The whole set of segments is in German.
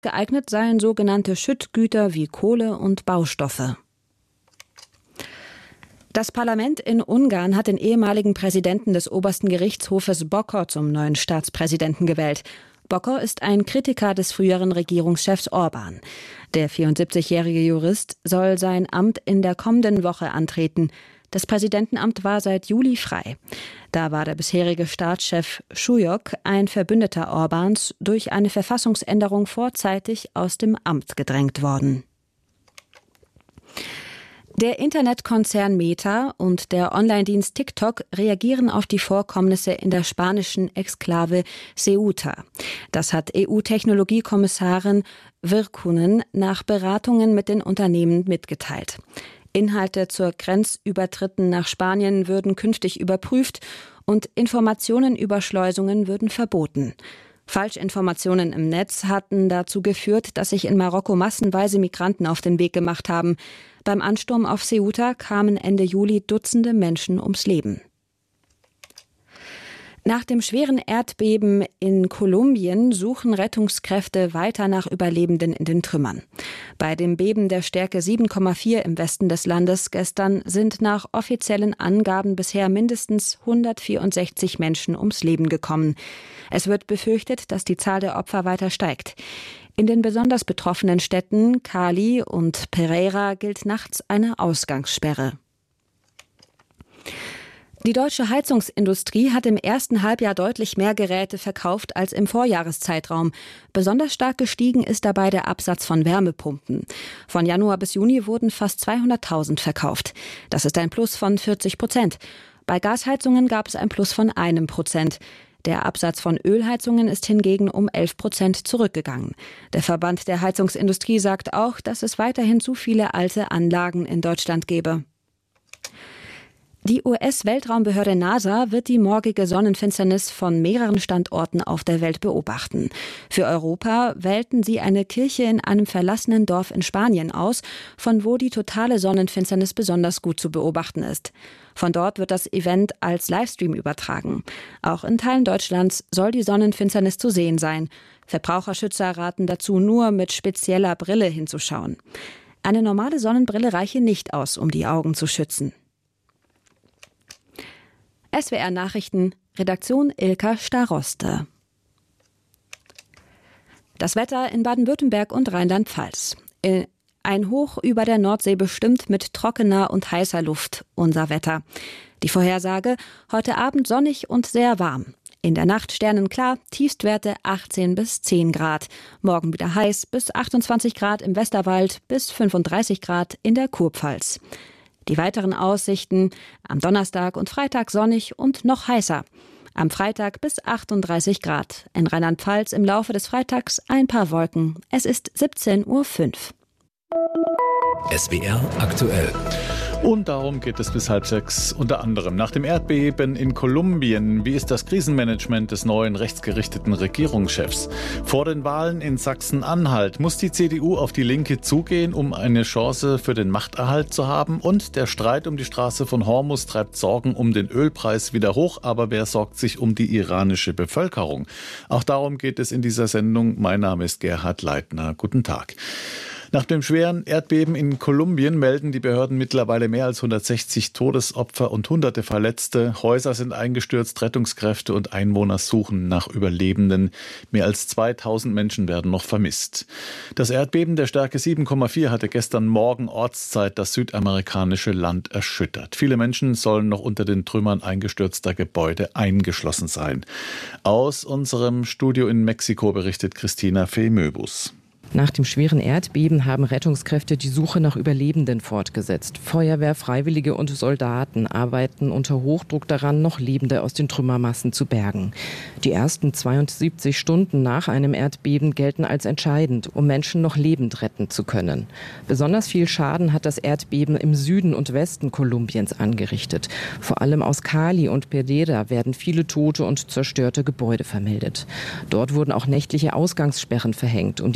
Geeignet seien sogenannte Schüttgüter wie Kohle und Baustoffe. Das Parlament in Ungarn hat den ehemaligen Präsidenten des obersten Gerichtshofes Bokor zum neuen Staatspräsidenten gewählt. Bokor ist ein Kritiker des früheren Regierungschefs Orbán. Der 74-jährige Jurist soll sein Amt in der kommenden Woche antreten. Das Präsidentenamt war seit Juli frei. Da war der bisherige Staatschef Súlyog, ein Verbündeter Orbáns, durch eine Verfassungsänderung vorzeitig aus dem Amt gedrängt worden. Der Internetkonzern Meta und der Online-Dienst TikTok reagieren auf die Vorkommnisse in der spanischen Exklave Ceuta. Das hat EU-Technologiekommissarin Virkkunen nach Beratungen mit den Unternehmen mitgeteilt. Inhalte zur Grenzübertritten nach Spanien würden künftig überprüft und Informationen über Schleusungen würden verboten. Falschinformationen im Netz hatten dazu geführt, dass sich in Marokko massenweise Migranten auf den Weg gemacht haben. Beim Ansturm auf Ceuta kamen Ende Juli Dutzende Menschen ums Leben. Nach dem schweren Erdbeben in Kolumbien suchen Rettungskräfte weiter nach Überlebenden in den Trümmern. Bei dem Beben der Stärke 7,4 im Westen des Landes gestern sind nach offiziellen Angaben bisher mindestens 164 Menschen ums Leben gekommen. Es wird befürchtet, dass die Zahl der Opfer weiter steigt. In den besonders betroffenen Städten Cali und Pereira gilt nachts eine Ausgangssperre. Die deutsche Heizungsindustrie hat im ersten Halbjahr deutlich mehr Geräte verkauft als im Vorjahreszeitraum. Besonders stark gestiegen ist dabei der Absatz von Wärmepumpen. Von Januar bis Juni wurden fast 200.000 verkauft. Das ist ein Plus von 40%. Bei Gasheizungen gab es ein Plus von 1%. Der Absatz von Ölheizungen ist hingegen um 11% zurückgegangen. Der Verband der Heizungsindustrie sagt auch, dass es weiterhin zu viele alte Anlagen in Deutschland gebe. Die US-Weltraumbehörde NASA wird die morgige Sonnenfinsternis von mehreren Standorten auf der Welt beobachten. Für Europa wählten sie eine Kirche in einem verlassenen Dorf in Spanien aus, von wo die totale Sonnenfinsternis besonders gut zu beobachten ist. Von dort wird das Event als Livestream übertragen. Auch in Teilen Deutschlands soll die Sonnenfinsternis zu sehen sein. Verbraucherschützer raten dazu, nur mit spezieller Brille hinzuschauen. Eine normale Sonnenbrille reiche nicht aus, um die Augen zu schützen. SWR Nachrichten, Redaktion Ilka Staroste. Das Wetter in Baden-Württemberg und Rheinland-Pfalz. Ein Hoch über der Nordsee bestimmt mit trockener und heißer Luft unser Wetter. Die Vorhersage: heute Abend sonnig und sehr warm. In der Nacht sternenklar, Tiefstwerte 18 bis 10 Grad. Morgen wieder heiß, bis 28 Grad im Westerwald, bis 35 Grad in der Kurpfalz. Die weiteren Aussichten: am Donnerstag und Freitag sonnig und noch heißer. Am Freitag bis 38 Grad. In Rheinland-Pfalz im Laufe des Freitags ein paar Wolken. Es ist 17:05 Uhr. SWR aktuell. Und darum geht es bis 5:30 unter anderem. Nach dem Erdbeben in Kolumbien, wie ist das Krisenmanagement des neuen rechtsgerichteten Regierungschefs? Vor den Wahlen in Sachsen-Anhalt muss die CDU auf die Linke zugehen, um eine Chance für den Machterhalt zu haben. Und der Streit um die Straße von Hormuz treibt Sorgen um den Ölpreis wieder hoch. Aber wer sorgt sich um die iranische Bevölkerung? Auch darum geht es in dieser Sendung. Mein Name ist Gerhard Leitner. Guten Tag. Nach dem schweren Erdbeben in Kolumbien melden die Behörden mittlerweile mehr als 160 Todesopfer und Hunderte Verletzte. Häuser sind eingestürzt, Rettungskräfte und Einwohner suchen nach Überlebenden. Mehr als 2000 Menschen werden noch vermisst. Das Erdbeben der Stärke 7,4 hatte gestern Morgen Ortszeit das südamerikanische Land erschüttert. Viele Menschen sollen noch unter den Trümmern eingestürzter Gebäude eingeschlossen sein. Aus unserem Studio in Mexiko berichtet Christina Fehmöbus. Nach dem schweren Erdbeben haben Rettungskräfte die Suche nach Überlebenden fortgesetzt. Feuerwehr, Freiwillige und Soldaten arbeiten unter Hochdruck daran, noch Lebende aus den Trümmermassen zu bergen. Die ersten 72 Stunden nach einem Erdbeben gelten als entscheidend, um Menschen noch lebend retten zu können. Besonders viel Schaden hat das Erdbeben im Süden und Westen Kolumbiens angerichtet. Vor allem aus Cali und Pereira werden viele tote und zerstörte Gebäude vermeldet. Dort wurden auch nächtliche Ausgangssperren verhängt, um die Rettungskräfte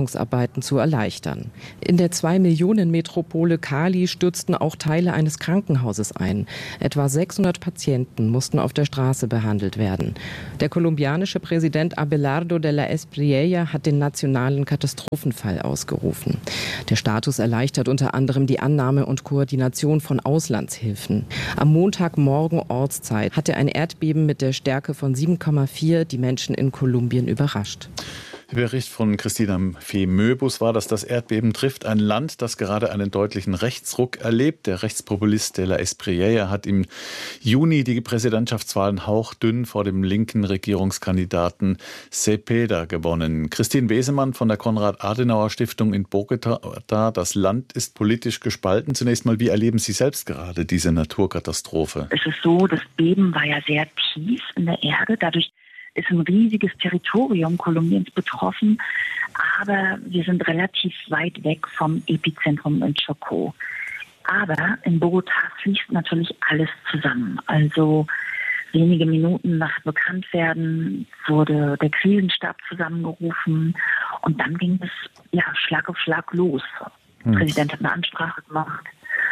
Rettungsarbeiten zu erleichtern. In der 2-Millionen-Metropole Cali stürzten auch Teile eines Krankenhauses ein. Etwa 600 Patienten mussten auf der Straße behandelt werden. Der kolumbianische Präsident Abelardo de la Espriella hat den nationalen Katastrophenfall ausgerufen. Der Status erleichtert unter anderem die Annahme und Koordination von Auslandshilfen. Am Montagmorgen Ortszeit hatte ein Erdbeben mit der Stärke von 7,4 die Menschen in Kolumbien überrascht. Der Bericht von Christina Fee-Möbus war, dass das Erdbeben trifft ein Land, das gerade einen deutlichen Rechtsruck erlebt. Der Rechtspopulist de la Espriella hat im Juni die Präsidentschaftswahlen hauchdünn vor dem linken Regierungskandidaten Cepeda gewonnen. Christine Wesemann von der Konrad-Adenauer-Stiftung in Bogotá. Das Land ist politisch gespalten. Zunächst mal, wie erleben Sie selbst gerade diese Naturkatastrophe? Es ist so, das Beben war ja sehr tief in der Erde. Dadurch ist ein riesiges Territorium Kolumbiens betroffen, aber wir sind relativ weit weg vom Epizentrum in Chocó. Aber in Bogotá fließt natürlich alles zusammen. Also wenige Minuten nach Bekanntwerden wurde der Krisenstab zusammengerufen und dann ging es Schlag auf Schlag los. Der Präsident hat eine Ansprache gemacht.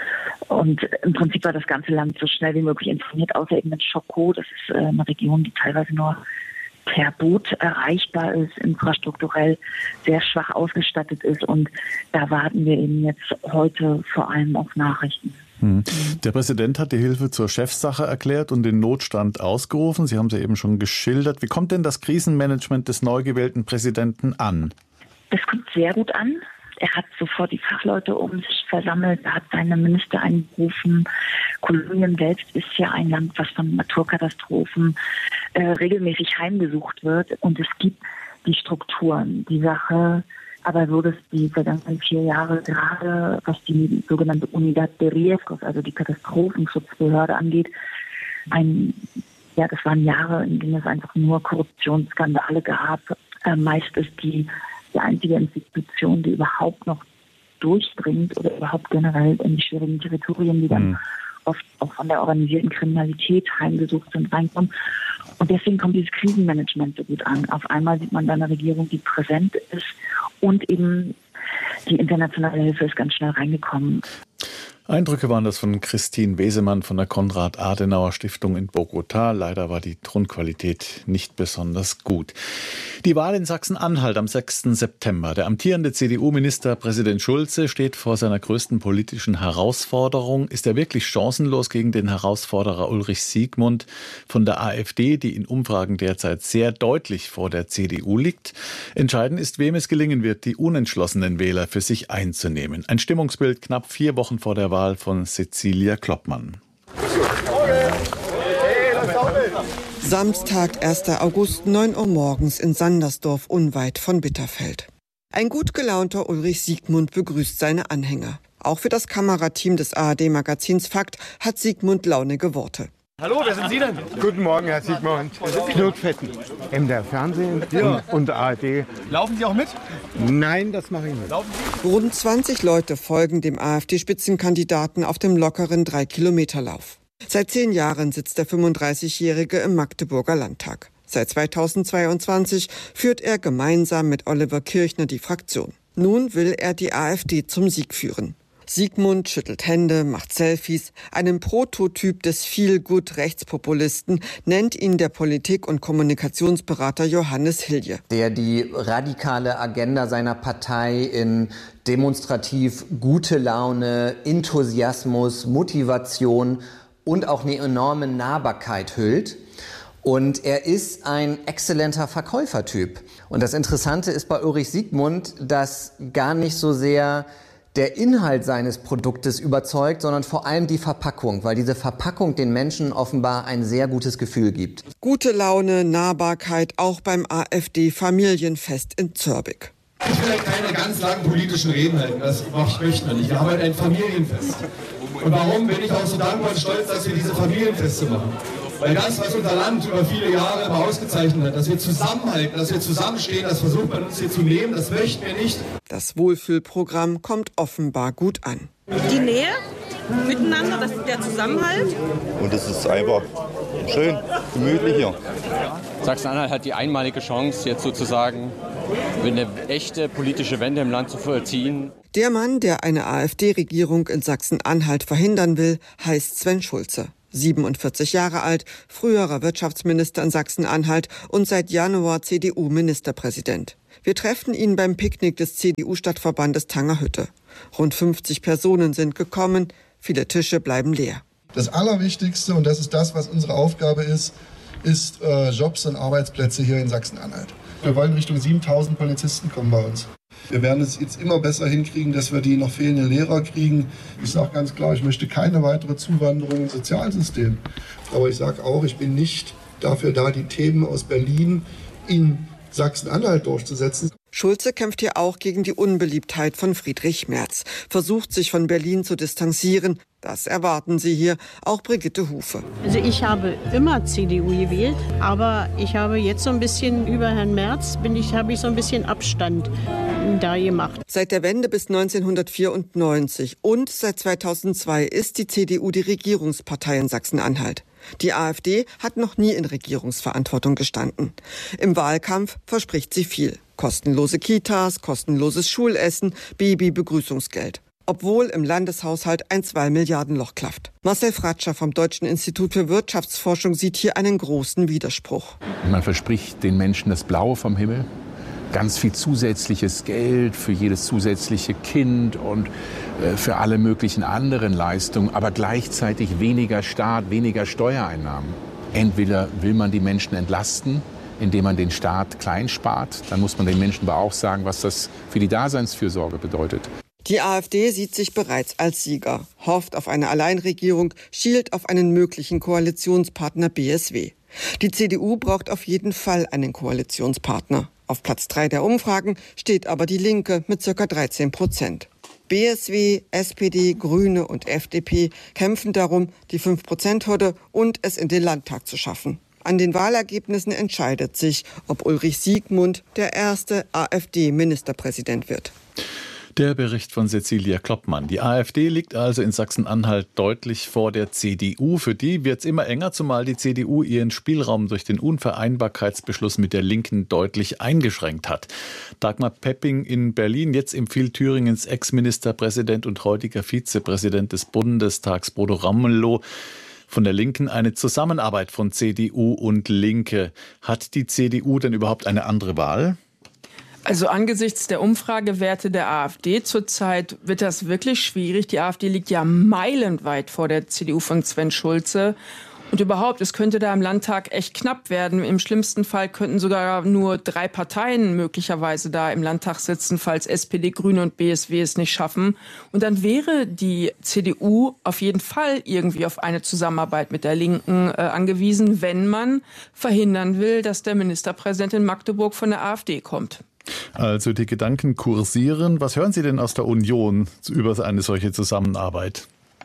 Und im Prinzip war das ganze Land so schnell wie möglich informiert, außer eben in Chocó. Das ist eine Region, die teilweise nur per Boot erreichbar ist, infrastrukturell sehr schwach ausgestattet ist. Und da warten wir eben jetzt heute vor allem auf Nachrichten. Der Präsident hat die Hilfe zur Chefsache erklärt und den Notstand ausgerufen. Sie haben es ja eben schon geschildert. Wie kommt denn das Krisenmanagement des neu gewählten Präsidenten an? Das kommt sehr gut an. Er hat sofort die Fachleute um sich versammelt, er hat seine Minister einberufen. Kolumbien selbst ist ja ein Land, was von Naturkatastrophen regelmäßig heimgesucht wird. Und es gibt die Strukturen. Die Sache aber so, dass die vergangenen 4 Jahre gerade, was die sogenannte Unidad de Riesgos, also die Katastrophenschutzbehörde angeht, das waren Jahre, in denen es einfach nur Korruptionsskandale gab. Meist ist die einzige Institution, die überhaupt noch durchdringt oder überhaupt generell in die schwierigen Territorien, die dann oft auch von der organisierten Kriminalität heimgesucht sind, reinkommen. Und deswegen kommt dieses Krisenmanagement so gut an. Auf einmal sieht man da eine Regierung, die präsent ist und eben die internationale Hilfe ist ganz schnell reingekommen. Eindrücke waren das von Christine Wesemann von der Konrad-Adenauer-Stiftung in Bogotá. Leider war die Tonqualität nicht besonders gut. Die Wahl in Sachsen-Anhalt am 6. September. Der amtierende CDU-Ministerpräsident Schulze steht vor seiner größten politischen Herausforderung. Ist er wirklich chancenlos gegen den Herausforderer Ulrich Siegmund von der AfD, die in Umfragen derzeit sehr deutlich vor der CDU liegt? Entscheidend ist, wem es gelingen wird, die unentschlossenen Wähler für sich einzunehmen. Ein Stimmungsbild knapp 4 Wochen vor der Wahl von Cecilia Kloppmann. Samstag, 1. August, 9 Uhr morgens in Sandersdorf, unweit von Bitterfeld. Ein gut gelaunter Ulrich Siegmund begrüßt seine Anhänger. Auch für das Kamerateam des ARD-Magazins Fakt hat Siegmund launige Worte. Hallo, wer sind Sie denn? Guten Morgen, Herr Siegmund. Knutfetten. MDR Fernsehen und ARD. Laufen Sie auch mit? Nein, das mache ich nicht. Rund 20 Leute folgen dem AfD-Spitzenkandidaten auf dem lockeren 3-Kilometer-Lauf. Seit 10 Jahren sitzt der 35-Jährige im Magdeburger Landtag. Seit 2022 führt er gemeinsam mit Oliver Kirchner die Fraktion. Nun will er die AfD zum Sieg führen. Siegmund schüttelt Hände, macht Selfies. Einen Prototyp des Feel-Good-Rechtspopulisten nennt ihn der Politik- und Kommunikationsberater Johannes Hilje. Der die radikale Agenda seiner Partei in demonstrativ gute Laune, Enthusiasmus, Motivation und auch eine enorme Nahbarkeit hüllt. Und er ist ein exzellenter Verkäufertyp. Und das Interessante ist bei Ulrich Siegmund, dass gar nicht so sehr der Inhalt seines Produktes überzeugt, sondern vor allem die Verpackung, weil diese Verpackung den Menschen offenbar ein sehr gutes Gefühl gibt. Gute Laune, Nahbarkeit auch beim AfD-Familienfest in Zörbig. Ich will keine ganz langen politischen Reden halten, das möchte ich nicht. Wir haben ein Familienfest. Und warum bin ich auch so dankbar und stolz, dass wir diese Familienfeste machen? Weil das, was unser Land über viele Jahre immer ausgezeichnet hat, dass wir zusammenhalten, dass wir zusammenstehen, das versucht man uns hier zu nehmen, das möchten wir nicht. Das Wohlfühlprogramm kommt offenbar gut an. Die Nähe miteinander, das ist der Zusammenhalt. Und es ist einfach schön, gemütlich hier. Sachsen-Anhalt hat die einmalige Chance, jetzt sozusagen eine echte politische Wende im Land zu vollziehen. Der Mann, der eine AfD-Regierung in Sachsen-Anhalt verhindern will, heißt Sven Schulze. 47 Jahre alt, früherer Wirtschaftsminister in Sachsen-Anhalt und seit Januar CDU-Ministerpräsident. Wir treffen ihn beim Picknick des CDU-Stadtverbandes Tangerhütte. Rund 50 Personen sind gekommen, viele Tische bleiben leer. Das Allerwichtigste, und das ist das, was unsere Aufgabe ist Jobs und Arbeitsplätze hier in Sachsen-Anhalt. Wir wollen Richtung 7.000 Polizisten kommen bei uns. Wir werden es jetzt immer besser hinkriegen, dass wir die noch fehlenden Lehrer kriegen. Ich sage ganz klar, ich möchte keine weitere Zuwanderung ins Sozialsystem. Aber ich sage auch, ich bin nicht dafür da, die Themen aus Berlin in Sachsen-Anhalt durchzusetzen. Schulze kämpft hier auch gegen die Unbeliebtheit von Friedrich Merz, versucht sich von Berlin zu distanzieren. Das erwarten Sie hier, auch Brigitte Hufe. Also ich habe immer CDU gewählt, aber ich habe jetzt so ein bisschen über Herrn Merz, habe ich so ein bisschen Abstand da gemacht. Seit der Wende bis 1994 und seit 2002 ist die CDU die Regierungspartei in Sachsen-Anhalt. Die AfD hat noch nie in Regierungsverantwortung gestanden. Im Wahlkampf verspricht sie viel. Kostenlose Kitas, kostenloses Schulessen, Babybegrüßungsgeld. Obwohl im Landeshaushalt ein 2-Milliarden-Loch klafft. Marcel Fratscher vom Deutschen Institut für Wirtschaftsforschung sieht hier einen großen Widerspruch. Man verspricht den Menschen das Blaue vom Himmel. Ganz viel zusätzliches Geld für jedes zusätzliche Kind und für alle möglichen anderen Leistungen, aber gleichzeitig weniger Staat, weniger Steuereinnahmen. Entweder will man die Menschen entlasten, indem man den Staat klein spart, dann muss man den Menschen aber auch sagen, was das für die Daseinsfürsorge bedeutet. Die AfD sieht sich bereits als Sieger, hofft auf eine Alleinregierung, schielt auf einen möglichen Koalitionspartner BSW. Die CDU braucht auf jeden Fall einen Koalitionspartner. Auf Platz 3 der Umfragen steht aber die Linke mit ca. 13%. BSW, SPD, Grüne und FDP kämpfen darum, die 5%-Hürde und es in den Landtag zu schaffen. An den Wahlergebnissen entscheidet sich, ob Ulrich Siegmund der erste AfD-Ministerpräsident wird. Der Bericht von Cecilia Kloppmann. Die AfD liegt also in Sachsen-Anhalt deutlich vor der CDU. Für die wird es immer enger, zumal die CDU ihren Spielraum durch den Unvereinbarkeitsbeschluss mit der Linken deutlich eingeschränkt hat. Dagmar Pepping in Berlin, jetzt empfiehlt Thüringens Ex-Ministerpräsident und heutiger Vizepräsident des Bundestags Bodo Ramelow von der Linken eine Zusammenarbeit von CDU und Linke. Hat die CDU denn überhaupt eine andere Wahl? Also angesichts der Umfragewerte der AfD zurzeit wird das wirklich schwierig. Die AfD liegt ja meilenweit vor der CDU von Sven Schulze. Und überhaupt, es könnte da im Landtag echt knapp werden. Im schlimmsten Fall könnten sogar nur 3 Parteien möglicherweise da im Landtag sitzen, falls SPD, Grüne und BSW es nicht schaffen. Und dann wäre die CDU auf jeden Fall irgendwie auf eine Zusammenarbeit mit der Linken angewiesen, wenn man verhindern will, dass der Ministerpräsident in Magdeburg von der AfD kommt. Also die Gedanken kursieren. Was hören Sie denn aus der Union über eine solche Zusammenarbeit?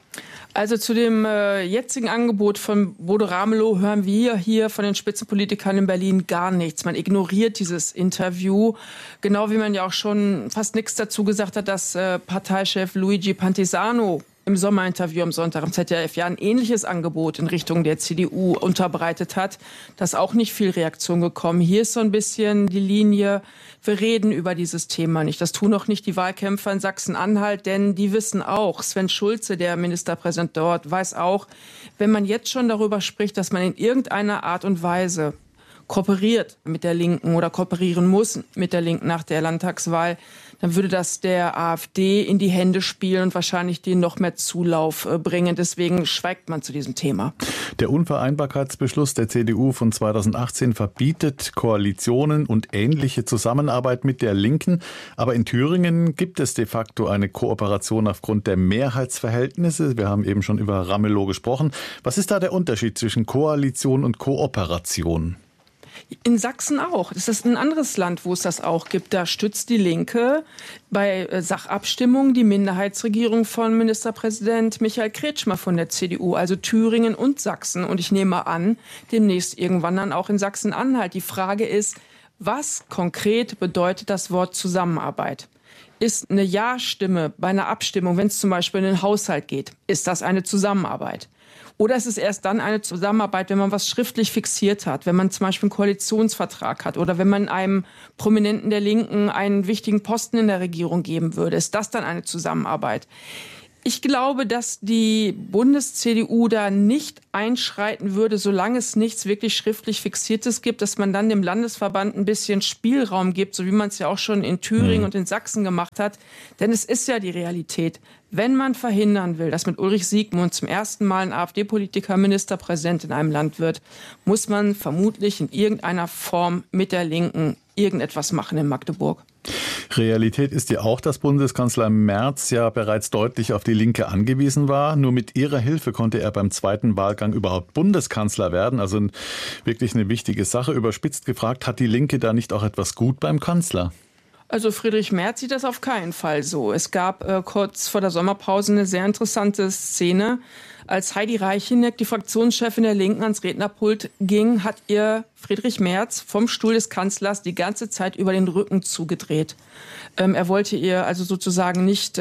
Also zu dem jetzigen Angebot von Bodo Ramelow hören wir hier von den Spitzenpolitikern in Berlin gar nichts. Man ignoriert dieses Interview, genau wie man ja auch schon fast nichts dazu gesagt hat, dass Parteichef Luigi Pantisano im Sommerinterview am Sonntag im ZDF ja ein ähnliches Angebot in Richtung der CDU unterbreitet hat. Da ist auch nicht viel Reaktion gekommen. Hier ist so ein bisschen die Linie, wir reden über dieses Thema nicht. Das tun auch nicht die Wahlkämpfer in Sachsen-Anhalt, denn die wissen auch, Sven Schulze, der Ministerpräsident dort, weiß auch, wenn man jetzt schon darüber spricht, dass man in irgendeiner Art und Weise kooperiert mit der Linken oder kooperieren muss mit der Linken nach der Landtagswahl, dann würde das der AfD in die Hände spielen und wahrscheinlich denen noch mehr Zulauf bringen. Deswegen schweigt man zu diesem Thema. Der Unvereinbarkeitsbeschluss der CDU von 2018 verbietet Koalitionen und ähnliche Zusammenarbeit mit der Linken. Aber in Thüringen gibt es de facto eine Kooperation aufgrund der Mehrheitsverhältnisse. Wir haben eben schon über Ramelow gesprochen. Was ist da der Unterschied zwischen Koalition und Kooperation? In Sachsen auch. Das ist ein anderes Land, wo es das auch gibt. Da stützt die Linke bei Sachabstimmungen die Minderheitsregierung von Ministerpräsident Michael Kretschmer von der CDU, also Thüringen und Sachsen. Und ich nehme an, demnächst irgendwann dann auch in Sachsen-Anhalt. Die Frage ist, was konkret bedeutet das Wort Zusammenarbeit? Ist eine Ja-Stimme bei einer Abstimmung, wenn es zum Beispiel in den Haushalt geht, ist das eine Zusammenarbeit? Oder ist es erst dann eine Zusammenarbeit, wenn man was schriftlich fixiert hat, wenn man zum Beispiel einen Koalitionsvertrag hat oder wenn man einem Prominenten der Linken einen wichtigen Posten in der Regierung geben würde? Ist das dann eine Zusammenarbeit? Ich glaube, dass die Bundes-CDU da nicht einschreiten würde, solange es nichts wirklich schriftlich Fixiertes gibt, dass man dann dem Landesverband ein bisschen Spielraum gibt, so wie man es ja auch schon in Thüringen und in Sachsen gemacht hat. Denn es ist ja die Realität. Wenn man verhindern will, dass mit Ulrich Siegmund zum ersten Mal ein AfD-Politiker Ministerpräsident in einem Land wird, muss man vermutlich in irgendeiner Form mit der Linken irgendetwas machen in Magdeburg. Realität ist ja auch, dass Bundeskanzler Merz ja bereits deutlich auf die Linke angewiesen war. Nur mit ihrer Hilfe konnte er beim zweiten Wahlgang überhaupt Bundeskanzler werden. Also wirklich eine wichtige Sache. Überspitzt gefragt, hat die Linke da nicht auch etwas gut beim Kanzler? Also Friedrich Merz sieht das auf keinen Fall so. Es gab kurz vor der Sommerpause eine sehr interessante Szene. Als Heidi Reicheneck, die Fraktionschefin der Linken, ans Rednerpult ging, hat ihr Friedrich Merz vom Stuhl des Kanzlers die ganze Zeit über den Rücken zugedreht. Er wollte ihr also sozusagen nicht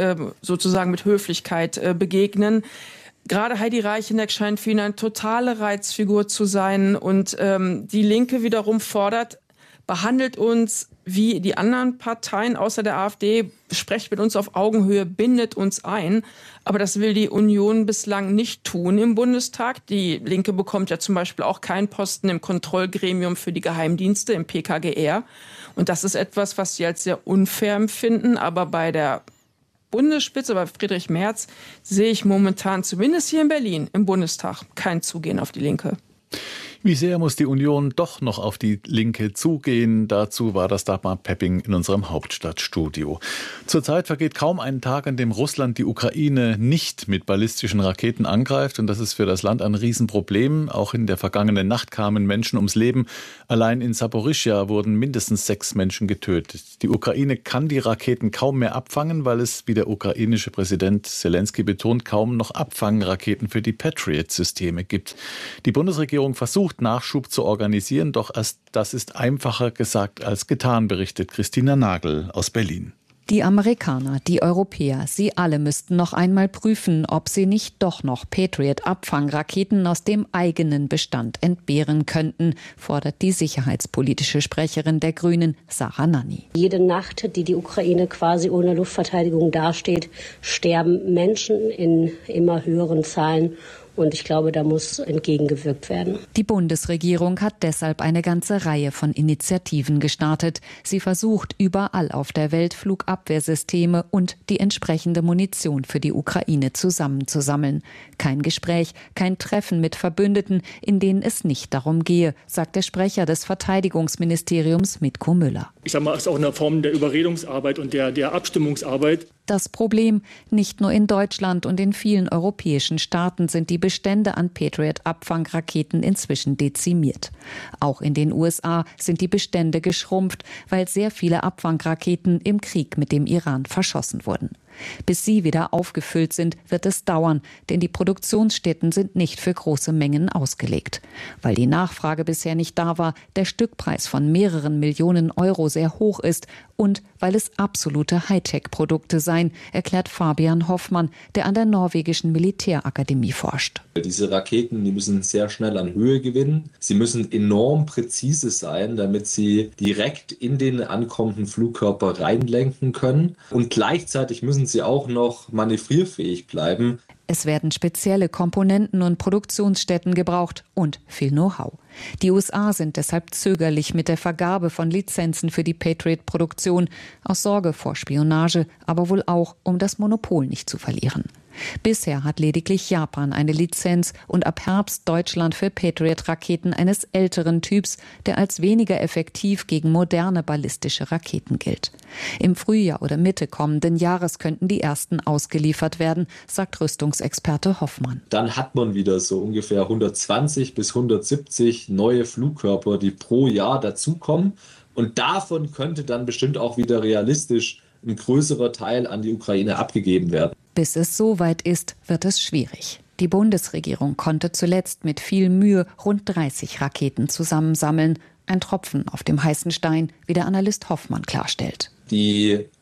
mit Höflichkeit begegnen. Gerade Heidi Reicheneck scheint für ihn eine totale Reizfigur zu sein. Und die Linke wiederum fordert, behandelt uns wie die anderen Parteien außer der AfD, sprecht mit uns auf Augenhöhe, bindet uns ein. Aber das will die Union bislang nicht tun im Bundestag. Die Linke bekommt ja zum Beispiel auch keinen Posten im Kontrollgremium für die Geheimdienste, im PKGR. Und das ist etwas, was sie als sehr unfair empfinden. Aber bei der Bundesspitze, bei Friedrich Merz, sehe ich momentan, zumindest hier in Berlin, im Bundestag, kein Zugehen auf die Linke. Wie sehr muss die Union doch noch auf die Linke zugehen? Dazu war das Dagmar Pepping in unserem Hauptstadtstudio. Zurzeit vergeht kaum ein Tag, an dem Russland die Ukraine nicht mit ballistischen Raketen angreift. Und das ist für das Land ein Riesenproblem. Auch in der vergangenen Nacht kamen Menschen ums Leben. Allein in Saporischschja wurden mindestens 6 Menschen getötet. Die Ukraine kann die Raketen kaum mehr abfangen, weil es, wie der ukrainische Präsident Zelensky betont, kaum noch Abfangraketen für die Patriot-Systeme gibt. Die Bundesregierung versucht, Nachschub zu organisieren, doch das ist einfacher gesagt als getan, berichtet Christina Nagel aus Berlin. Die Amerikaner, die Europäer, sie alle müssten noch einmal prüfen, ob sie nicht doch noch Patriot-Abfangraketen aus dem eigenen Bestand entbehren könnten, fordert die sicherheitspolitische Sprecherin der Grünen, Sarah Nanni. Jede Nacht, die die Ukraine quasi ohne Luftverteidigung dasteht, sterben Menschen in immer höheren Zahlen. Und ich glaube, da muss entgegengewirkt werden. Die Bundesregierung hat deshalb eine ganze Reihe von Initiativen gestartet. Sie versucht, überall auf der Welt Flugabwehrsysteme und die entsprechende Munition für die Ukraine zusammenzusammeln. Kein Gespräch, kein Treffen mit Verbündeten, in denen es nicht darum gehe, sagt der Sprecher des Verteidigungsministeriums Mitko Müller. Ich sage mal, es ist auch eine Form der Überredungsarbeit und der Abstimmungsarbeit. Das Problem, nicht nur in Deutschland und in vielen europäischen Staaten sind die Bestände an Patriot-Abfangraketen inzwischen dezimiert. Auch in den USA sind die Bestände geschrumpft, weil sehr viele Abfangraketen im Krieg mit dem Iran verschossen wurden. Bis sie wieder aufgefüllt sind, wird es dauern, denn die Produktionsstätten sind nicht für große Mengen ausgelegt. Weil die Nachfrage bisher nicht da war, der Stückpreis von mehreren Millionen Euro sehr hoch ist und weil es absolute Hightech-Produkte seien, erklärt Fabian Hoffmann, der an der norwegischen Militärakademie forscht. Diese Raketen, die müssen sehr schnell an Höhe gewinnen. Sie müssen enorm präzise sein, damit sie direkt in den ankommenden Flugkörper reinlenken können. Und gleichzeitig müssen sie auch noch manövrierfähig bleiben. Es werden spezielle Komponenten und Produktionsstätten gebraucht und viel Know-how. Die USA sind deshalb zögerlich mit der Vergabe von Lizenzen für die Patriot-Produktion, aus Sorge vor Spionage, aber wohl auch, um das Monopol nicht zu verlieren. Bisher hat lediglich Japan eine Lizenz und ab Herbst Deutschland für Patriot-Raketen eines älteren Typs, der als weniger effektiv gegen moderne ballistische Raketen gilt. Im Frühjahr oder Mitte kommenden Jahres könnten die ersten ausgeliefert werden, sagt Rüstungsexperte Hoffmann. Dann hat man wieder so ungefähr 120 bis 170 neue Flugkörper, die pro Jahr dazukommen. Und davon könnte dann bestimmt auch wieder realistisch ein größerer Teil an die Ukraine abgegeben werden. Bis es soweit ist, wird es schwierig. Die Bundesregierung konnte zuletzt mit viel Mühe rund 30 Raketen zusammensammeln. Ein Tropfen auf dem heißen Stein, wie der Analyst Hoffmann klarstellt. Die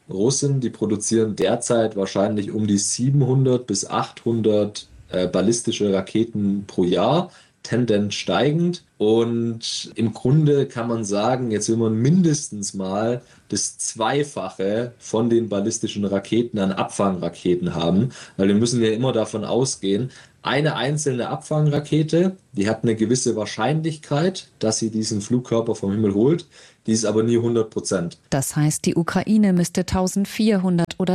Russen, die produzieren derzeit wahrscheinlich um die 700 bis 800 ballistische Raketen pro Jahr, Tendenz steigend. Und im Grunde kann man sagen, jetzt will man mindestens mal das Zweifache von den ballistischen Raketen an Abfangraketen haben, weil wir müssen ja immer davon ausgehen, eine einzelne Abfangrakete, die hat eine gewisse Wahrscheinlichkeit, dass sie diesen Flugkörper vom Himmel holt, die ist aber nie 100%. Das heißt, die Ukraine müsste 1400 oder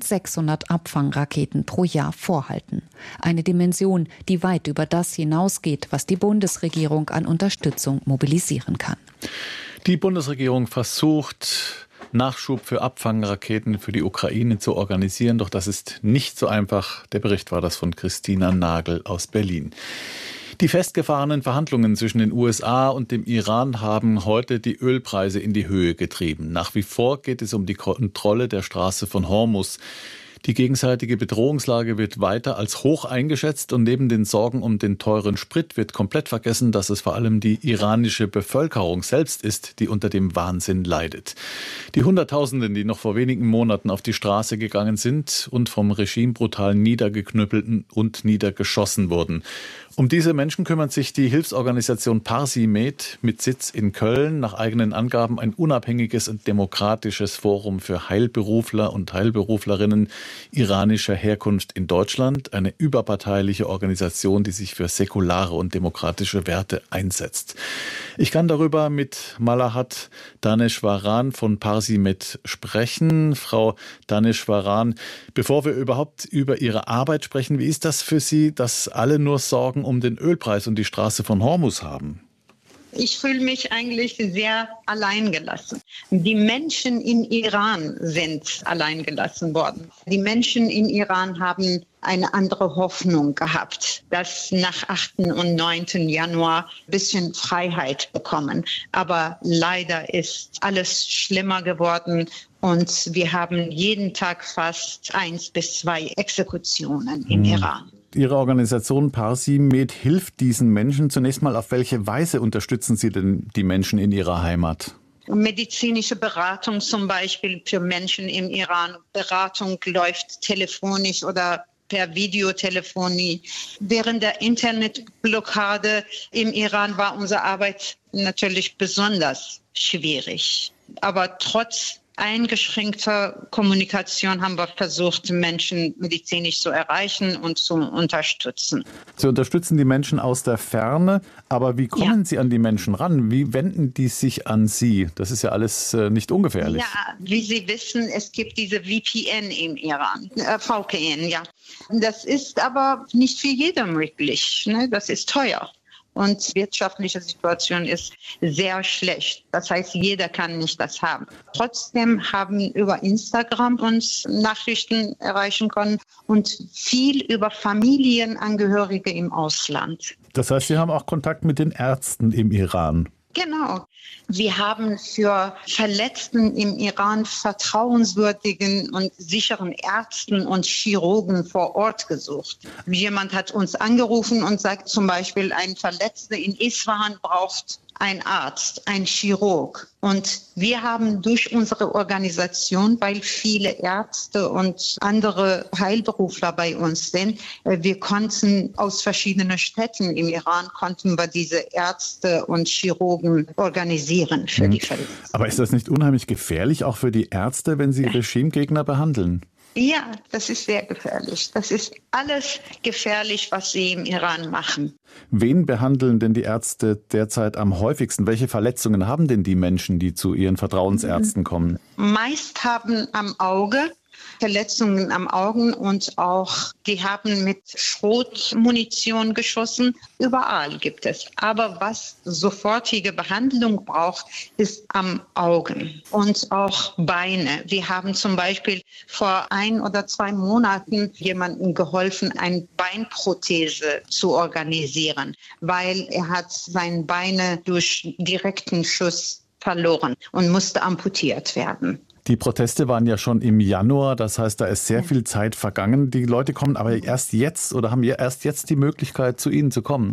1600 Abfangraketen pro Jahr vorhalten. Eine Dimension, die weit über das hinausgeht, was die Bundesregierung an Unterstützung mobilisieren kann. Die Bundesregierung versucht, Nachschub für Abfangraketen für die Ukraine zu organisieren, doch das ist nicht so einfach. Der Bericht war das von Christina Nagel aus Berlin. Die festgefahrenen Verhandlungen zwischen den USA und dem Iran haben heute die Ölpreise in die Höhe getrieben. Nach wie vor geht es um die Kontrolle der Straße von Hormuz. Die gegenseitige Bedrohungslage wird weiter als hoch eingeschätzt und neben den Sorgen um den teuren Sprit wird komplett vergessen, dass es vor allem die iranische Bevölkerung selbst ist, die unter dem Wahnsinn leidet. Die Hunderttausenden, die noch vor wenigen Monaten auf die Straße gegangen sind und vom Regime brutal niedergeknüppelt und niedergeschossen wurden. Um diese Menschen kümmert sich die Hilfsorganisation Parsi-Med mit Sitz in Köln, nach eigenen Angaben ein unabhängiges und demokratisches Forum für Heilberufler und Heilberuflerinnen iranischer Herkunft in Deutschland, eine überparteiliche Organisation, die sich für säkulare und demokratische Werte einsetzt. Ich kann darüber mit Malahat Daneshwaran von Parsi-Med sprechen. Frau Daneshwaran, bevor wir überhaupt über Ihre Arbeit sprechen, wie ist das für Sie, dass alle nur Sorgen um den Ölpreis und die Straße von Hormuz haben? Ich fühle mich eigentlich sehr alleingelassen. Die Menschen in Iran sind alleingelassen worden. Die Menschen in Iran haben eine andere Hoffnung gehabt, dass nach 8. und 9. Januar ein bisschen Freiheit bekommen. Aber leider ist alles schlimmer geworden und wir haben jeden Tag fast 1 bis 2 Exekutionen in Iran. Ihre Organisation Parsi-Med hilft diesen Menschen. Zunächst mal, auf welche Weise unterstützen Sie denn die Menschen in ihrer Heimat? Medizinische Beratung zum Beispiel für Menschen im Iran. Beratung läuft telefonisch oder per Videotelefonie. Während der Internetblockade im Iran war unsere Arbeit natürlich besonders schwierig. Aber trotz eingeschränkter Kommunikation haben wir versucht, Menschen medizinisch zu erreichen und zu unterstützen. Sie unterstützen die Menschen aus der Ferne, aber wie kommen Sie an die Menschen ran? Wie wenden die sich an Sie? Das ist ja alles nicht ungefährlich. Ja, wie Sie wissen, es gibt diese VPN im Iran, VPN, ja. Das ist aber nicht für jeden möglich, ne? Das ist teuer. Und die wirtschaftliche Situation ist sehr schlecht. Das heißt, jeder kann nicht das haben. Trotzdem haben über Instagram uns Nachrichten erreichen können und viel über Familienangehörige im Ausland. Das heißt, Sie haben auch Kontakt mit den Ärzten im Iran? Genau. Wir haben für Verletzten im Iran vertrauenswürdigen und sicheren Ärzten und Chirurgen vor Ort gesucht. Jemand hat uns angerufen und sagt zum Beispiel, ein Verletzter in Isfahan braucht ein Arzt, ein Chirurg. Und wir haben durch unsere Organisation, weil viele Ärzte und andere Heilberufler bei uns sind, wir konnten aus verschiedenen Städten im Iran, konnten wir diese Ärzte und Chirurgen organisieren für die Fälle. Aber ist das nicht unheimlich gefährlich, auch für die Ärzte, wenn sie Regimegegner behandeln? Ja, das ist sehr gefährlich. Das ist alles gefährlich, was sie im Iran machen. Wen behandeln denn die Ärzte derzeit am häufigsten? Welche Verletzungen haben denn die Menschen, die zu ihren Vertrauensärzten kommen? Meist haben am Auge Verletzungen am Augen und auch die haben mit Schrotmunition geschossen. Überall gibt es. Aber was sofortige Behandlung braucht, ist am Augen und auch Beine. Wir haben zum Beispiel vor 1 oder 2 Monaten jemandem geholfen, eine Beinprothese zu organisieren, weil er hat seine Beine durch direkten Schuss verloren und musste amputiert werden. Die Proteste waren ja schon im Januar, das heißt, da ist sehr viel Zeit vergangen. Die Leute kommen aber erst jetzt oder haben ja erst jetzt die Möglichkeit, zu Ihnen zu kommen?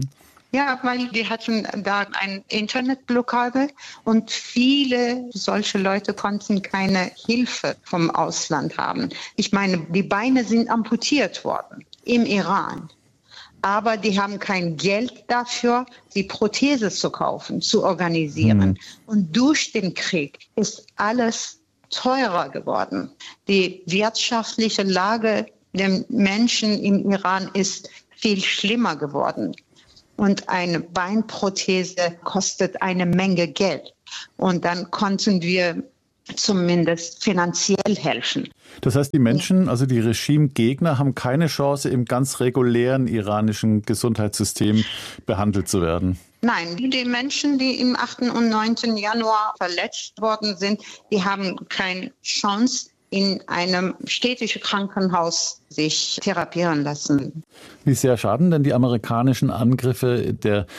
Ja, weil die hatten da eine Internetblockade und viele solche Leute konnten keine Hilfe vom Ausland haben. Ich meine, die Beine sind amputiert worden im Iran. Aber die haben kein Geld dafür, die Prothese zu kaufen, zu organisieren. Und durch den Krieg ist alles teurer geworden. Die wirtschaftliche Lage der Menschen im Iran ist viel schlimmer geworden. Und eine Beinprothese kostet eine Menge Geld. Und dann konnten wir zumindest finanziell helfen. Das heißt, die Menschen, also die Regimegegner, haben keine Chance, im ganz regulären iranischen Gesundheitssystem behandelt zu werden? Nein, die Menschen, die im 8. und 9. Januar verletzt worden sind, die haben keine Chance, in einem städtischen Krankenhaus sich therapieren lassen. Wie sehr schaden denn die amerikanischen Angriffe der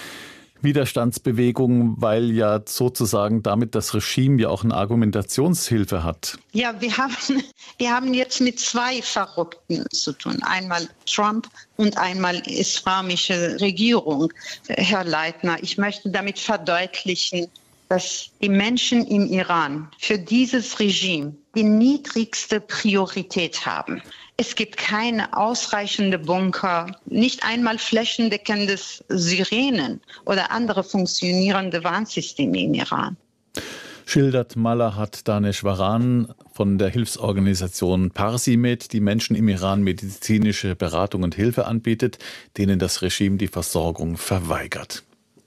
Widerstandsbewegung, weil ja sozusagen damit das Regime ja auch eine Argumentationshilfe hat? Ja, wir haben jetzt mit zwei Verrückten zu tun. Einmal Trump und einmal islamische Regierung. Herr Leitner, ich möchte damit verdeutlichen, dass die Menschen im Iran für dieses Regime die niedrigste Priorität haben. Es gibt keine ausreichende Bunker, nicht einmal flächendeckende Sirenen oder andere funktionierende Warnsysteme im Iran. Schildert Malahat Daneshwaran von der Hilfsorganisation Parsimed, die Menschen im Iran medizinische Beratung und Hilfe anbietet, denen das Regime die Versorgung verweigert.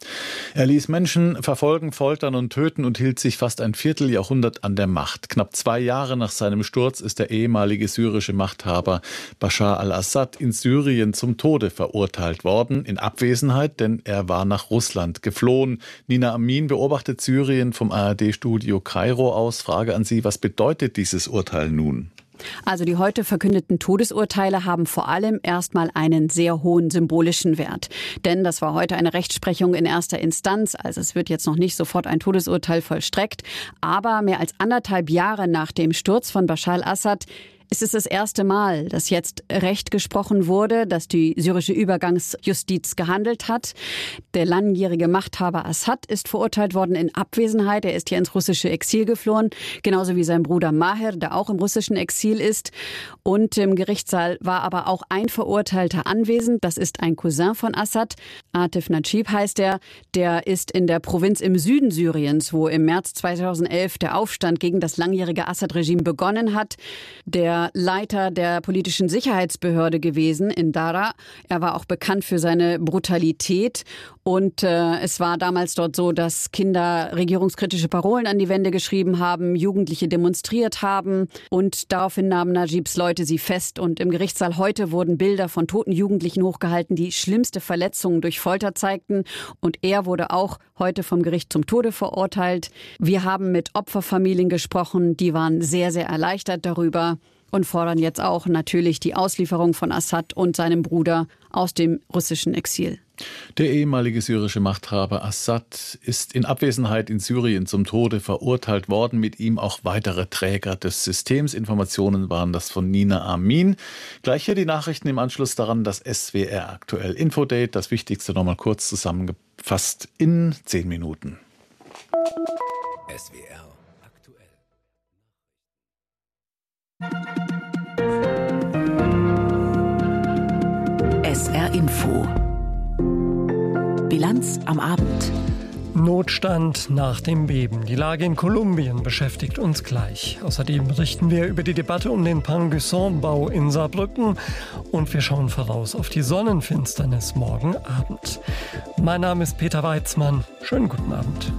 Er ließ Menschen verfolgen, foltern und töten und hielt sich fast ein Vierteljahrhundert an der Macht. Knapp 2 Jahre nach seinem Sturz ist der ehemalige syrische Machthaber Bashar al-Assad in Syrien zum Tode verurteilt worden, in Abwesenheit, denn er war nach Russland geflohen. Nina Amin beobachtet Syrien vom ARD-Studio Kairo aus. Frage an Sie, was bedeutet dieses Urteil nun? Also die heute verkündeten Todesurteile haben vor allem erstmal einen sehr hohen symbolischen Wert. Denn das war heute eine Rechtsprechung in erster Instanz. Also es wird jetzt noch nicht sofort ein Todesurteil vollstreckt. Aber mehr als 1,5 Jahre nach dem Sturz von Bashar al-Assad ist es das erste Mal, dass jetzt Recht gesprochen wurde, dass die syrische Übergangsjustiz gehandelt hat. Der langjährige Machthaber Assad ist verurteilt worden in Abwesenheit. Er ist hier ins russische Exil geflohen, genauso wie sein Bruder Maher, der auch im russischen Exil ist. Und im Gerichtssaal war aber auch ein Verurteilter anwesend. Das ist ein Cousin von Assad. Atif Najib heißt er. Der ist in der Provinz im Süden Syriens, wo im März 2011 der Aufstand gegen das langjährige Assad-Regime begonnen hat. Der Leiter der politischen Sicherheitsbehörde gewesen in Dara. Er war auch bekannt für seine Brutalität. Und es war damals dort so, dass Kinder regierungskritische Parolen an die Wände geschrieben haben, Jugendliche demonstriert haben. Und daraufhin nahmen Najibs Leute sie fest. Und im Gerichtssaal heute wurden Bilder von toten Jugendlichen hochgehalten, die schlimmste Verletzungen durch Folter zeigten. Und er wurde auch heute vom Gericht zum Tode verurteilt. Wir haben mit Opferfamilien gesprochen. Die waren sehr, sehr erleichtert darüber. Und fordern jetzt auch natürlich die Auslieferung von Assad und seinem Bruder aus dem russischen Exil. Der ehemalige syrische Machthaber Assad ist in Abwesenheit in Syrien zum Tode verurteilt worden, mit ihm auch weitere Träger des Systems. Informationen waren das von Nina Amin. Gleich hier die Nachrichten im Anschluss daran, das SWR aktuell Infodate. Das Wichtigste nochmal kurz zusammengefasst in 10 Minuten. SWR aktuell. SR Info. Bilanz am Abend. Notstand nach dem Beben. Die Lage in Kolumbien beschäftigt uns gleich. Außerdem berichten wir über die Debatte um den Pont-Gusson-Bau in Saarbrücken und wir schauen voraus auf die Sonnenfinsternis morgen Abend. Mein Name ist Peter Weizmann. Schönen guten Abend.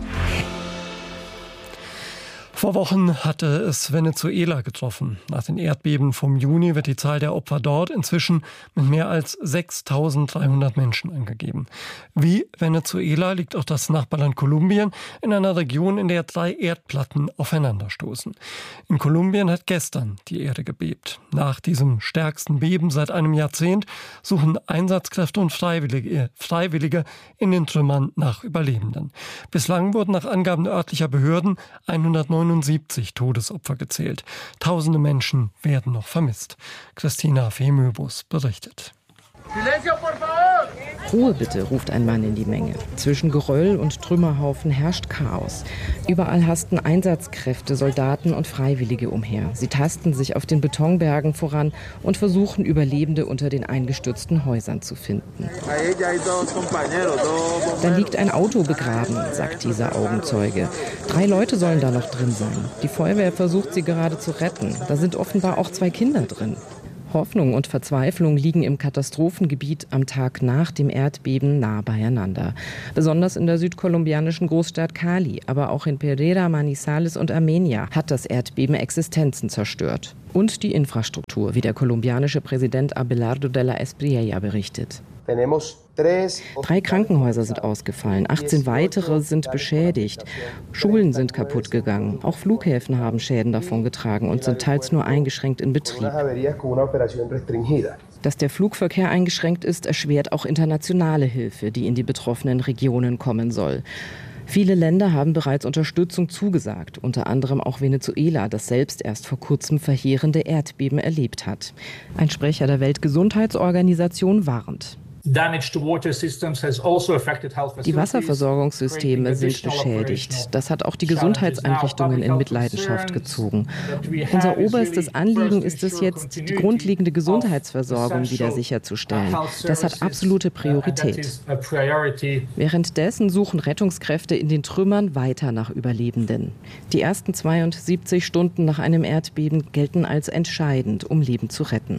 Vor Wochen hatte es Venezuela getroffen. Nach den Erdbeben vom Juni wird die Zahl der Opfer dort inzwischen mit mehr als 6.300 Menschen angegeben. Wie Venezuela liegt auch das Nachbarland Kolumbien in einer Region, in der 3 Erdplatten aufeinanderstoßen. In Kolumbien hat gestern die Erde gebebt. Nach diesem stärksten Beben seit einem Jahrzehnt suchen Einsatzkräfte und Freiwillige in den Trümmern nach Überlebenden. Bislang wurden nach Angaben örtlicher Behörden 179 Todesopfer gezählt. Tausende Menschen werden noch vermisst. Christina Femöbus berichtet. Ruhe bitte, ruft ein Mann in die Menge. Zwischen Geröll und Trümmerhaufen herrscht Chaos. Überall hasten Einsatzkräfte, Soldaten und Freiwillige umher. Sie tasten sich auf den Betonbergen voran und versuchen, Überlebende unter den eingestürzten Häusern zu finden. Da liegt ein Auto begraben, sagt dieser Augenzeuge. 3 Leute sollen da noch drin sein. Die Feuerwehr versucht, sie gerade zu retten. Da sind offenbar auch 2 Kinder drin. Hoffnung und Verzweiflung liegen im Katastrophengebiet am Tag nach dem Erdbeben nah beieinander. Besonders in der südkolumbianischen Großstadt Cali, aber auch in Pereira, Manizales und Armenia hat das Erdbeben Existenzen zerstört. Und die Infrastruktur, wie der kolumbianische Präsident Abelardo de la Espriella berichtet. 3 Krankenhäuser sind ausgefallen, 18 weitere sind beschädigt. Schulen sind kaputt gegangen. Auch Flughäfen haben Schäden davongetragen und sind teils nur eingeschränkt in Betrieb. Dass der Flugverkehr eingeschränkt ist, erschwert auch internationale Hilfe, die in die betroffenen Regionen kommen soll. Viele Länder haben bereits Unterstützung zugesagt, unter anderem auch Venezuela, das selbst erst vor kurzem verheerende Erdbeben erlebt hat. Ein Sprecher der Weltgesundheitsorganisation warnt. Die Wasserversorgungssysteme sind beschädigt. Das hat auch die Gesundheitseinrichtungen in Mitleidenschaft gezogen. Unser oberstes Anliegen ist es jetzt, die grundlegende Gesundheitsversorgung wieder sicherzustellen. Das hat absolute Priorität. Währenddessen suchen Rettungskräfte in den Trümmern weiter nach Überlebenden. Die ersten 72 Stunden nach einem Erdbeben gelten als entscheidend, um Leben zu retten.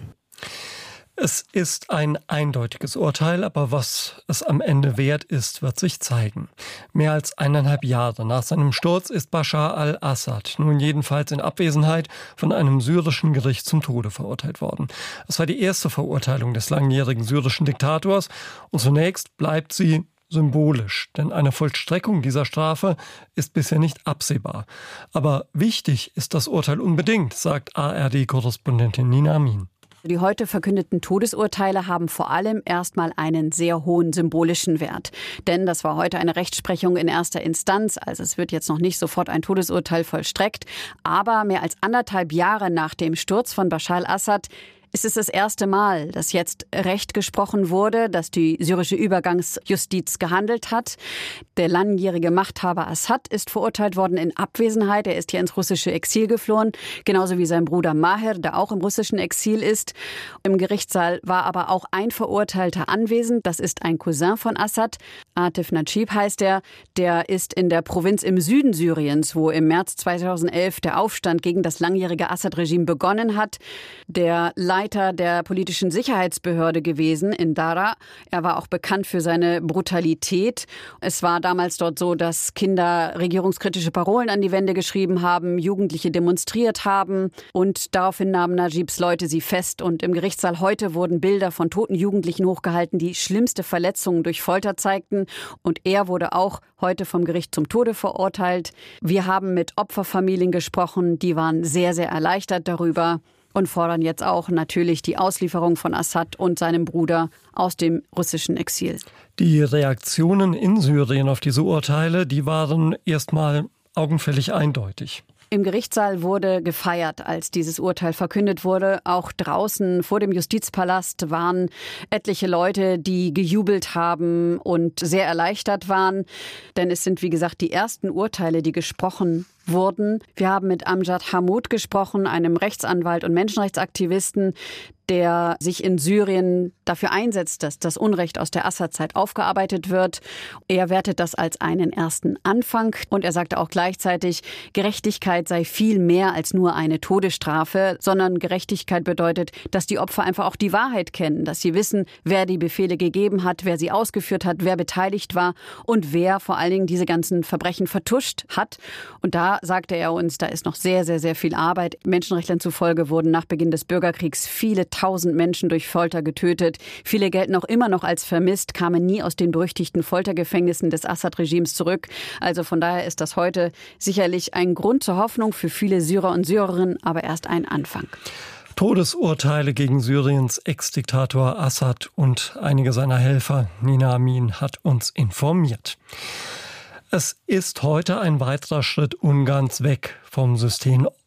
Es ist ein eindeutiges Urteil, aber was es am Ende wert ist, wird sich zeigen. Mehr als 1,5 Jahre nach seinem Sturz ist Bashar al-Assad nun jedenfalls in Abwesenheit von einem syrischen Gericht zum Tode verurteilt worden. Es war die erste Verurteilung des langjährigen syrischen Diktators und zunächst bleibt sie symbolisch, denn eine Vollstreckung dieser Strafe ist bisher nicht absehbar. Aber wichtig ist das Urteil unbedingt, sagt ARD-Korrespondentin Nina Amin. Die heute verkündeten Todesurteile haben vor allem erstmal einen sehr hohen symbolischen Wert. Denn das war heute eine Rechtsprechung in erster Instanz. Also es wird jetzt noch nicht sofort ein Todesurteil vollstreckt. Aber mehr als 1,5 Jahre nach dem Sturz von Bashar al-Assad ist es das erste Mal, dass jetzt Recht gesprochen wurde, dass die syrische Übergangsjustiz gehandelt hat. Der langjährige Machthaber Assad ist verurteilt worden in Abwesenheit. Er ist hier ins russische Exil geflohen, genauso wie sein Bruder Maher, der auch im russischen Exil ist. Im Gerichtssaal war aber auch ein Verurteilter anwesend. Das ist ein Cousin von Assad. Atif Najib heißt er. Der ist in der Provinz im Süden Syriens, wo im März 2011 der Aufstand gegen das langjährige Assad-Regime begonnen hat. Der Leiter der politischen Sicherheitsbehörde gewesen in Dara. Er war auch bekannt für seine Brutalität. Es war damals dort so, dass Kinder regierungskritische Parolen an die Wände geschrieben haben, Jugendliche demonstriert haben und daraufhin nahmen Najibs Leute sie fest. Und im Gerichtssaal heute wurden Bilder von toten Jugendlichen hochgehalten, die schlimmste Verletzungen durch Folter zeigten. Und er wurde auch heute vom Gericht zum Tode verurteilt. Wir haben mit Opferfamilien gesprochen, die waren sehr, sehr erleichtert darüber. Und fordern jetzt auch natürlich die Auslieferung von Assad und seinem Bruder aus dem russischen Exil. Die Reaktionen in Syrien auf diese Urteile, die waren erstmal augenfällig eindeutig. Im Gerichtssaal wurde gefeiert, als dieses Urteil verkündet wurde. Auch draußen vor dem Justizpalast waren etliche Leute, die gejubelt haben und sehr erleichtert waren. Denn es sind, wie gesagt, die ersten Urteile, die gesprochen wurden. Wir haben mit Amjad Hammoud gesprochen, einem Rechtsanwalt und Menschenrechtsaktivisten, der sich in Syrien dafür einsetzt, dass das Unrecht aus der Assad-Zeit aufgearbeitet wird. Er wertet das als einen ersten Anfang und er sagte auch gleichzeitig, Gerechtigkeit sei viel mehr als nur eine Todesstrafe, sondern Gerechtigkeit bedeutet, dass die Opfer einfach auch die Wahrheit kennen, dass sie wissen, wer die Befehle gegeben hat, wer sie ausgeführt hat, wer beteiligt war und wer vor allen Dingen diese ganzen Verbrechen vertuscht hat. Und da sagte er uns, da ist noch sehr, sehr, sehr viel Arbeit. Menschenrechtlern zufolge wurden nach Beginn des Bürgerkriegs viele 1000 Menschen durch Folter getötet. Viele gelten auch immer noch als vermisst, kamen nie aus den berüchtigten Foltergefängnissen des Assad-Regimes zurück. Also von daher ist das heute sicherlich ein Grund zur Hoffnung für viele Syrer und Syrerinnen, aber erst ein Anfang. Todesurteile gegen Syriens Ex-Diktator Assad und einige seiner Helfer. Nina Amin hat uns informiert. Es ist heute ein weiterer Schritt Ungarns weg vom System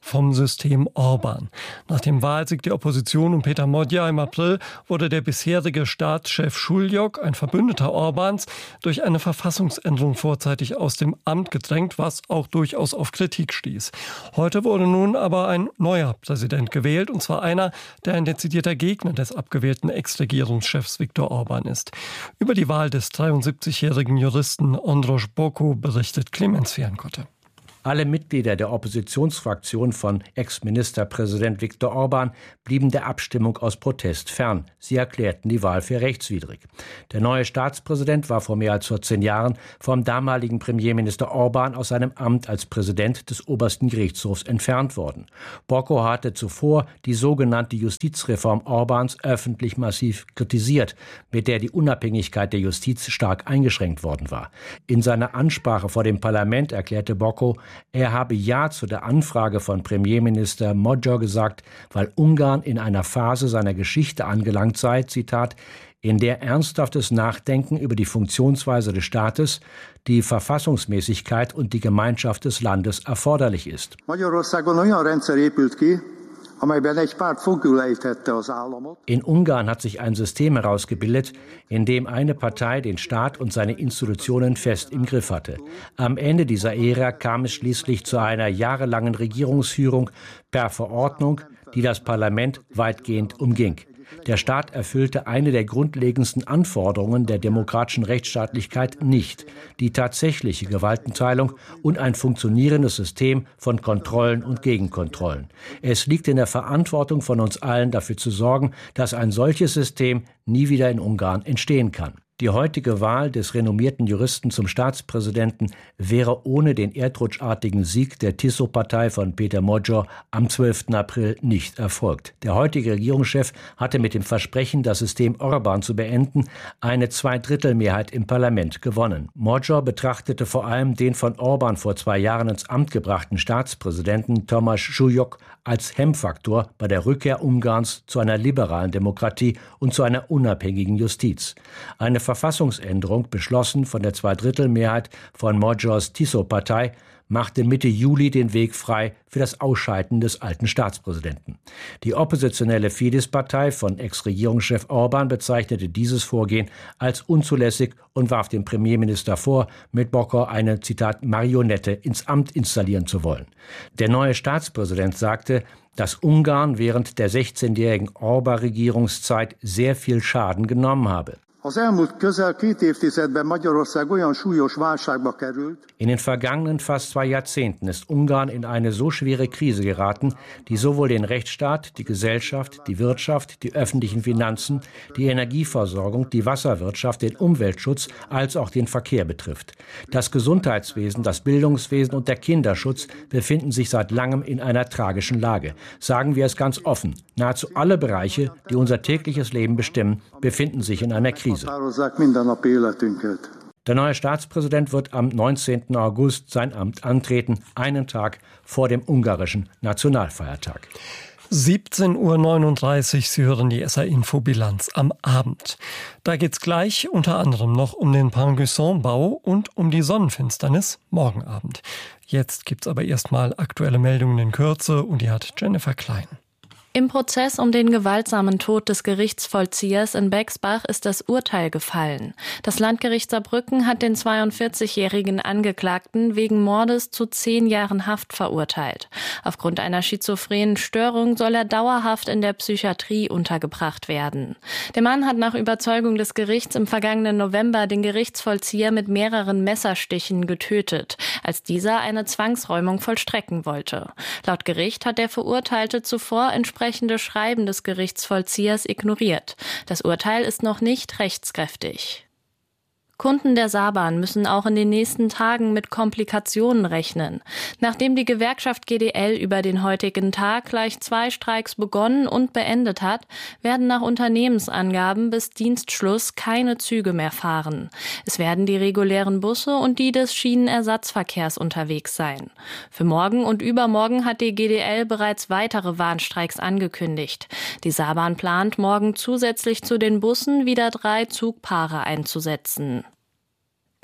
vom System Orban. Nach dem Wahlsieg der Opposition um Peter Magyar im April wurde der bisherige Staatschef Schuljuk, ein Verbündeter Orbans, durch eine Verfassungsänderung vorzeitig aus dem Amt gedrängt, was auch durchaus auf Kritik stieß. Heute wurde nun aber ein neuer Präsident gewählt, und zwar einer, der ein dezidierter Gegner des abgewählten Ex-Regierungschefs Viktor Orban ist. Über die Wahl des 73-jährigen Juristen Ondroš Boko berichtet Clemens Fehrenkotte. Alle Mitglieder der Oppositionsfraktion von Ex-Ministerpräsident Viktor Orban blieben der Abstimmung aus Protest fern. Sie erklärten die Wahl für rechtswidrig. Der neue Staatspräsident war vor mehr als 14 Jahren vom damaligen Premierminister Orban aus seinem Amt als Präsident des obersten Gerichtshofs entfernt worden. Boko hatte zuvor die sogenannte Justizreform Orbans öffentlich massiv kritisiert, mit der die Unabhängigkeit der Justiz stark eingeschränkt worden war. In seiner Ansprache vor dem Parlament erklärte Boko, er habe Ja zu der Anfrage von Premierminister Magyar gesagt, weil Ungarn in einer Phase seiner Geschichte angelangt sei, Zitat, in der ernsthaftes Nachdenken über die Funktionsweise des Staates, die Verfassungsmäßigkeit und die Gemeinschaft des Landes erforderlich ist. In Ungarn hat sich ein System herausgebildet, in dem eine Partei den Staat und seine Institutionen fest im Griff hatte. Am Ende dieser Ära kam es schließlich zu einer jahrelangen Regierungsführung per Verordnung, die das Parlament weitgehend umging. Der Staat erfüllte eine der grundlegendsten Anforderungen der demokratischen Rechtsstaatlichkeit nicht, die tatsächliche Gewaltenteilung und ein funktionierendes System von Kontrollen und Gegenkontrollen. Es liegt in der Verantwortung von uns allen, dafür zu sorgen, dass ein solches System nie wieder in Ungarn entstehen kann. Die heutige Wahl des renommierten Juristen zum Staatspräsidenten wäre ohne den erdrutschartigen Sieg der Tiso-Partei von Peter Magyar am 12. April nicht erfolgt. Der heutige Regierungschef hatte mit dem Versprechen, das System Orban zu beenden, eine Zweidrittelmehrheit im Parlament gewonnen. Magyar betrachtete vor allem den von Orban vor 2 Jahren ins Amt gebrachten Staatspräsidenten Tamás Schuljuk als Hemmfaktor bei der Rückkehr Ungarns zu einer liberalen Demokratie und zu einer unabhängigen Justiz. Eine Verfassungsänderung, beschlossen von der Zweidrittelmehrheit von Magyars Tiso-Partei, machte Mitte Juli den Weg frei für das Ausscheiden des alten Staatspräsidenten. Die oppositionelle Fidesz-Partei von Ex-Regierungschef Orban bezeichnete dieses Vorgehen als unzulässig und warf dem Premierminister vor, mit Boko eine, Zitat, Marionette ins Amt installieren zu wollen. Der neue Staatspräsident sagte, dass Ungarn während der 16-jährigen Orban-Regierungszeit sehr viel Schaden genommen habe. In den vergangenen fast 2 Jahrzehnten ist Ungarn in eine so schwere Krise geraten, die sowohl den Rechtsstaat, die Gesellschaft, die Wirtschaft, die öffentlichen Finanzen, die Energieversorgung, die Wasserwirtschaft, den Umweltschutz als auch den Verkehr betrifft. Das Gesundheitswesen, das Bildungswesen und der Kinderschutz befinden sich seit langem in einer tragischen Lage. Sagen wir es ganz offen, nahezu alle Bereiche, die unser tägliches Leben bestimmen, befinden sich in einer Krise. Der neue Staatspräsident wird am 19. August sein Amt antreten, einen Tag vor dem ungarischen Nationalfeiertag. 17:39 Uhr, Sie hören die SR-Info-Bilanz am Abend. Da geht's gleich unter anderem noch um den Pont-Gusson-Bau und um die Sonnenfinsternis morgen Abend. Jetzt gibt's aber erstmal aktuelle Meldungen in Kürze und die hat Jennifer Klein. Im Prozess um den gewaltsamen Tod des Gerichtsvollziehers in Bexbach ist das Urteil gefallen. Das Landgericht Saarbrücken hat den 42-jährigen Angeklagten wegen Mordes zu 10 Jahren Haft verurteilt. Aufgrund einer schizophrenen Störung soll er dauerhaft in der Psychiatrie untergebracht werden. Der Mann hat nach Überzeugung des Gerichts im vergangenen November den Gerichtsvollzieher mit mehreren Messerstichen getötet, als dieser eine Zwangsräumung vollstrecken wollte. Laut Gericht hat der Verurteilte zuvor entsprechende Schreiben des Gerichtsvollziehers ignoriert. Das Urteil ist noch nicht rechtskräftig. Kunden der Saarbahn müssen auch in den nächsten Tagen mit Komplikationen rechnen. Nachdem die Gewerkschaft GDL über den heutigen Tag gleich 2 Streiks begonnen und beendet hat, werden nach Unternehmensangaben bis Dienstschluss keine Züge mehr fahren. Es werden die regulären Busse und die des Schienenersatzverkehrs unterwegs sein. Für morgen und übermorgen hat die GDL bereits weitere Warnstreiks angekündigt. Die Saarbahn plant, morgen zusätzlich zu den Bussen wieder 3 Zugpaare einzusetzen.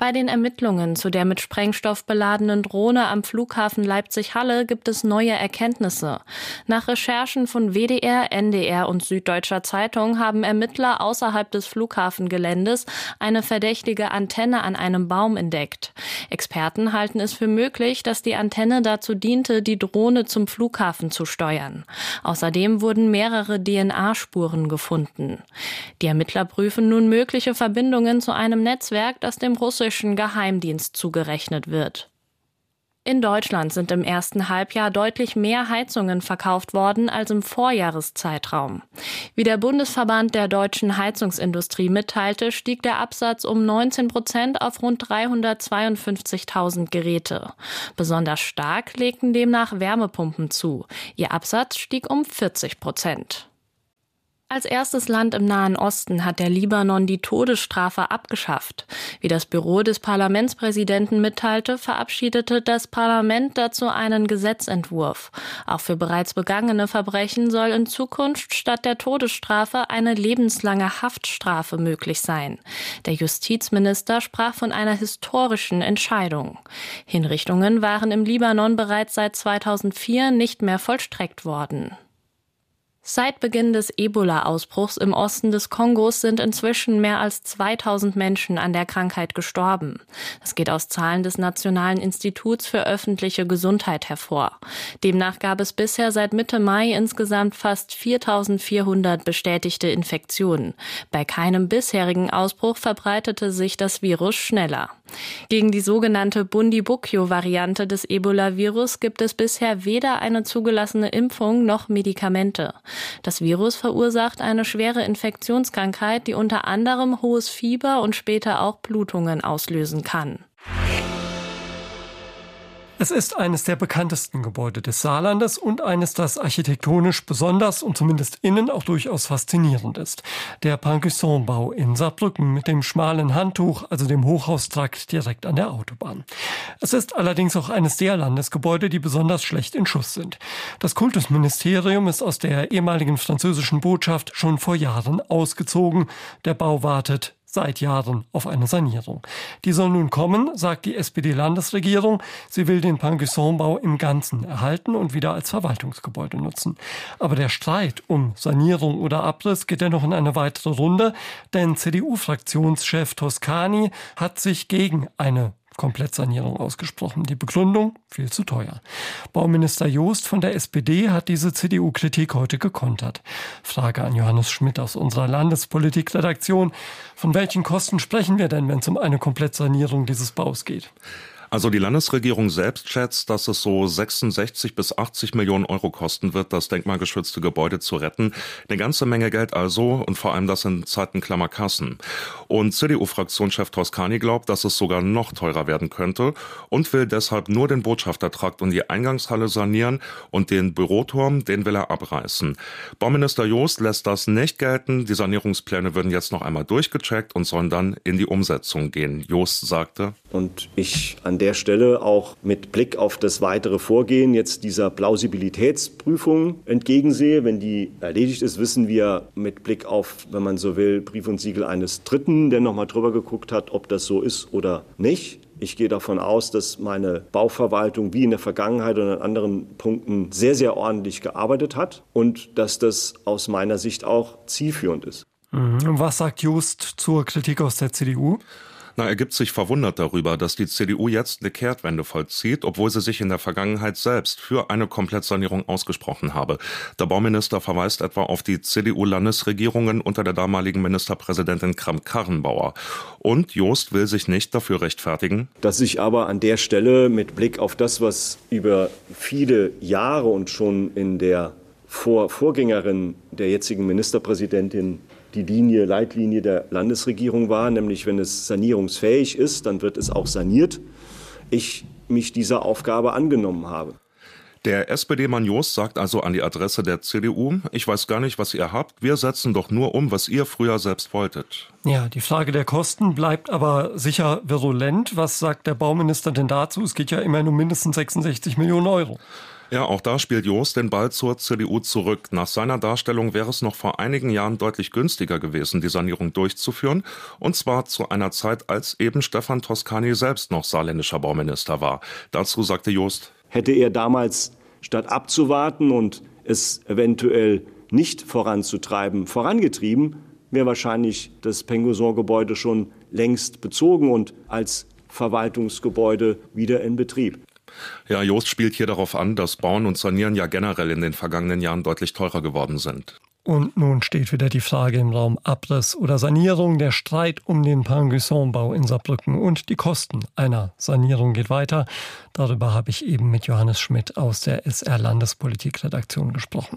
Bei den Ermittlungen zu der mit Sprengstoff beladenen Drohne am Flughafen Leipzig-Halle gibt es neue Erkenntnisse. Nach Recherchen von WDR, NDR und Süddeutscher Zeitung haben Ermittler außerhalb des Flughafengeländes eine verdächtige Antenne an einem Baum entdeckt. Experten halten es für möglich, dass die Antenne dazu diente, die Drohne zum Flughafen zu steuern. Außerdem wurden mehrere DNA-Spuren gefunden. Die Ermittler prüfen nun mögliche Verbindungen zu einem Netzwerk, das dem russischen Geheimdienst zugerechnet wird. In Deutschland sind im ersten Halbjahr deutlich mehr Heizungen verkauft worden als im Vorjahreszeitraum. Wie der Bundesverband der deutschen Heizungsindustrie mitteilte, stieg der Absatz um 19% auf rund 352.000 Geräte. Besonders stark legten demnach Wärmepumpen zu. Ihr Absatz stieg um 40%. Als erstes Land im Nahen Osten hat der Libanon die Todesstrafe abgeschafft. Wie das Büro des Parlamentspräsidenten mitteilte, verabschiedete das Parlament dazu einen Gesetzentwurf. Auch für bereits begangene Verbrechen soll in Zukunft statt der Todesstrafe eine lebenslange Haftstrafe möglich sein. Der Justizminister sprach von einer historischen Entscheidung. Hinrichtungen waren im Libanon bereits seit 2004 nicht mehr vollstreckt worden. Seit Beginn des Ebola-Ausbruchs im Osten des Kongos sind inzwischen mehr als 2000 Menschen an der Krankheit gestorben. Das geht aus Zahlen des Nationalen Instituts für öffentliche Gesundheit hervor. Demnach gab es bisher seit Mitte Mai insgesamt fast 4.400 bestätigte Infektionen. Bei keinem bisherigen Ausbruch verbreitete sich das Virus schneller. Gegen die sogenannte Bundibugyo-Variante des Ebola-Virus gibt es bisher weder eine zugelassene Impfung noch Medikamente. Das Virus verursacht eine schwere Infektionskrankheit, die unter anderem hohes Fieber und später auch Blutungen auslösen kann. Es ist eines der bekanntesten Gebäude des Saarlandes und eines, das architektonisch besonders und zumindest innen auch durchaus faszinierend ist. Der Parkinson-Bau in Saarbrücken mit dem schmalen Handtuch, also dem Hochhaustrakt direkt an der Autobahn. Es ist allerdings auch eines der Landesgebäude, die besonders schlecht in Schuss sind. Das Kultusministerium ist aus der ehemaligen französischen Botschaft schon vor Jahren ausgezogen. Der Bau wartet seit Jahren auf eine Sanierung. Die soll nun kommen, sagt die SPD-Landesregierung. Sie will den Parkinson-Bau im Ganzen erhalten und wieder als Verwaltungsgebäude nutzen. Aber der Streit um Sanierung oder Abriss geht ja noch in eine weitere Runde, denn CDU-Fraktionschef Toscani hat sich gegen eine Komplettsanierung ausgesprochen. Die Begründung: viel zu teuer. Bauminister Joost von der SPD hat diese CDU-Kritik heute gekontert. Frage an Johannes Schmidt aus unserer Landespolitikredaktion. Von welchen Kosten sprechen wir denn, wenn es um eine Komplettsanierung dieses Baus geht? Also die Landesregierung selbst schätzt, dass es so 66 bis 80 Millionen Euro kosten wird, das denkmalgeschützte Gebäude zu retten. Eine ganze Menge Geld also und vor allem das in Zeiten klammer Kassen. Und CDU-Fraktionschef Toscani glaubt, dass es sogar noch teurer werden könnte und will deshalb nur den Botschaftertrakt und die Eingangshalle sanieren und den Büroturm, den will er abreißen. Bauminister Joost lässt das nicht gelten. Die Sanierungspläne würden jetzt noch einmal durchgecheckt und sollen dann in die Umsetzung gehen. Joost sagte: Und ich an der Stelle auch mit Blick auf das weitere Vorgehen jetzt dieser Plausibilitätsprüfung entgegensehe. Wenn die erledigt ist, wissen wir mit Blick auf, wenn man so will, Brief und Siegel eines Dritten, der nochmal drüber geguckt hat, ob das so ist oder nicht. Ich gehe davon aus, dass meine Bauverwaltung wie in der Vergangenheit und an anderen Punkten sehr, sehr ordentlich gearbeitet hat und dass das aus meiner Sicht auch zielführend ist. Und was sagt Joost zur Kritik aus der CDU? Er gibt sich verwundert darüber, dass die CDU jetzt eine Kehrtwende vollzieht, obwohl sie sich in der Vergangenheit selbst für eine Komplettsanierung ausgesprochen habe. Der Bauminister verweist etwa auf die CDU-Landesregierungen unter der damaligen Ministerpräsidentin Kramp-Karrenbauer. Und Joost will sich nicht dafür rechtfertigen, dass sich aber an der Stelle mit Blick auf das, was über viele Jahre und schon in der Vorgängerin der jetzigen Ministerpräsidentin die Leitlinie der Landesregierung war, nämlich wenn es sanierungsfähig ist, dann wird es auch saniert, ich mich dieser Aufgabe angenommen habe. Der SPD-Mann Joost sagt also an die Adresse der CDU: Ich weiß gar nicht, was ihr habt, wir setzen doch nur um, was ihr früher selbst wolltet. Ja, die Frage der Kosten bleibt aber sicher virulent. Was sagt der Bauminister denn dazu? Es geht ja immerhin um mindestens 66 Millionen Euro. Ja, auch da spielt Jost den Ball zur CDU zurück. Nach seiner Darstellung wäre es noch vor einigen Jahren deutlich günstiger gewesen, die Sanierung durchzuführen. Und zwar zu einer Zeit, als eben Stefan Toscani selbst noch saarländischer Bauminister war. Dazu sagte Jost: Hätte er damals, statt abzuwarten und es eventuell nicht voranzutreiben, vorangetrieben, wäre wahrscheinlich das Pengoson-Gebäude schon längst bezogen und als Verwaltungsgebäude wieder in Betrieb. Ja, Jost spielt hier darauf an, dass Bauen und Sanieren ja generell in den vergangenen Jahren deutlich teurer geworden sind. Und nun steht wieder die Frage im Raum: Abriss oder Sanierung. Der Streit um den Penguson-Bau in Saarbrücken und die Kosten einer Sanierung geht weiter. Darüber habe ich eben mit Johannes Schmidt aus der SR-Landespolitik-Redaktion gesprochen.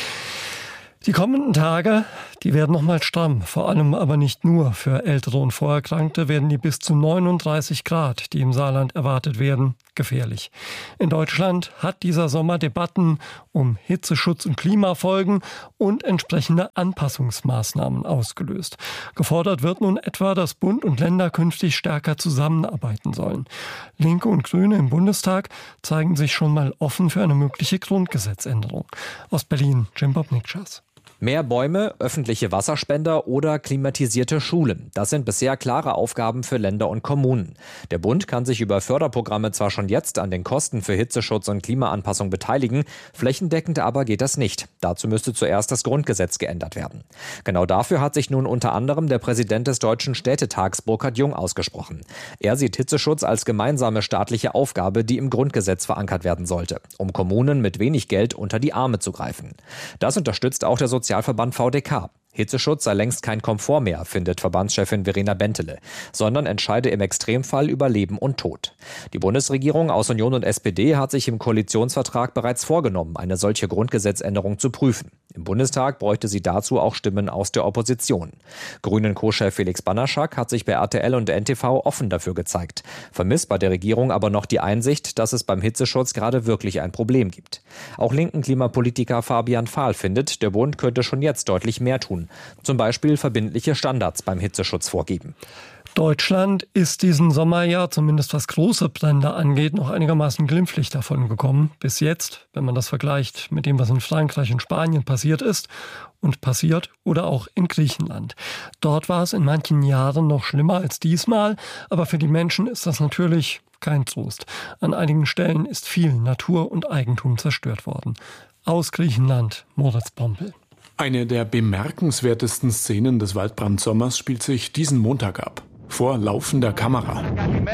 Die kommenden Tage, die werden nochmal stramm. Vor allem aber nicht nur für Ältere und Vorerkrankte werden die bis zu 39 Grad, die im Saarland erwartet werden, gefährlich. In Deutschland hat dieser Sommer Debatten um Hitzeschutz und Klimafolgen und entsprechende Anpassungsmaßnahmen ausgelöst. Gefordert wird nun etwa, dass Bund und Länder künftig stärker zusammenarbeiten sollen. Linke und Grüne im Bundestag zeigen sich schon mal offen für eine mögliche Grundgesetzänderung. Aus Berlin, Jim Bob Nikschas. Mehr Bäume, öffentliche Wasserspender oder klimatisierte Schulen. Das sind bisher klare Aufgaben für Länder und Kommunen. Der Bund kann sich über Förderprogramme zwar schon jetzt an den Kosten für Hitzeschutz und Klimaanpassung beteiligen, flächendeckend aber geht das nicht. Dazu müsste zuerst das Grundgesetz geändert werden. Genau dafür hat sich nun unter anderem der Präsident des Deutschen Städtetags Burkhard Jung ausgesprochen. Er sieht Hitzeschutz als gemeinsame staatliche Aufgabe, die im Grundgesetz verankert werden sollte, um Kommunen mit wenig Geld unter die Arme zu greifen. Das unterstützt auch der Sozialverband VDK. Hitzeschutz sei längst kein Komfort mehr, findet Verbandschefin Verena Bentele, sondern entscheide im Extremfall über Leben und Tod. Die Bundesregierung aus Union und SPD hat sich im Koalitionsvertrag bereits vorgenommen, eine solche Grundgesetzänderung zu prüfen. Im Bundestag bräuchte sie dazu auch Stimmen aus der Opposition. Grünen-Co-Chef Felix Banaschak hat sich bei RTL und NTV offen dafür gezeigt, vermisst bei der Regierung aber noch die Einsicht, dass es beim Hitzeschutz gerade wirklich ein Problem gibt. Auch linken Klimapolitiker Fabian Fahl findet, der Bund könnte schon jetzt deutlich mehr tun. Zum Beispiel verbindliche Standards beim Hitzeschutz vorgeben. Deutschland ist diesen Sommer ja, zumindest was große Brände angeht, noch einigermaßen glimpflich davon gekommen. Bis jetzt, wenn man das vergleicht mit dem, was in Frankreich und Spanien passiert ist und passiert oder auch in Griechenland. Dort war es in manchen Jahren noch schlimmer als diesmal, aber für die Menschen ist das natürlich kein Trost. An einigen Stellen ist viel Natur und Eigentum zerstört worden. Aus Griechenland, Moritz Pompel. Eine der bemerkenswertesten Szenen des Waldbrandsommers spielt sich diesen Montag ab. Vor laufender Kamera.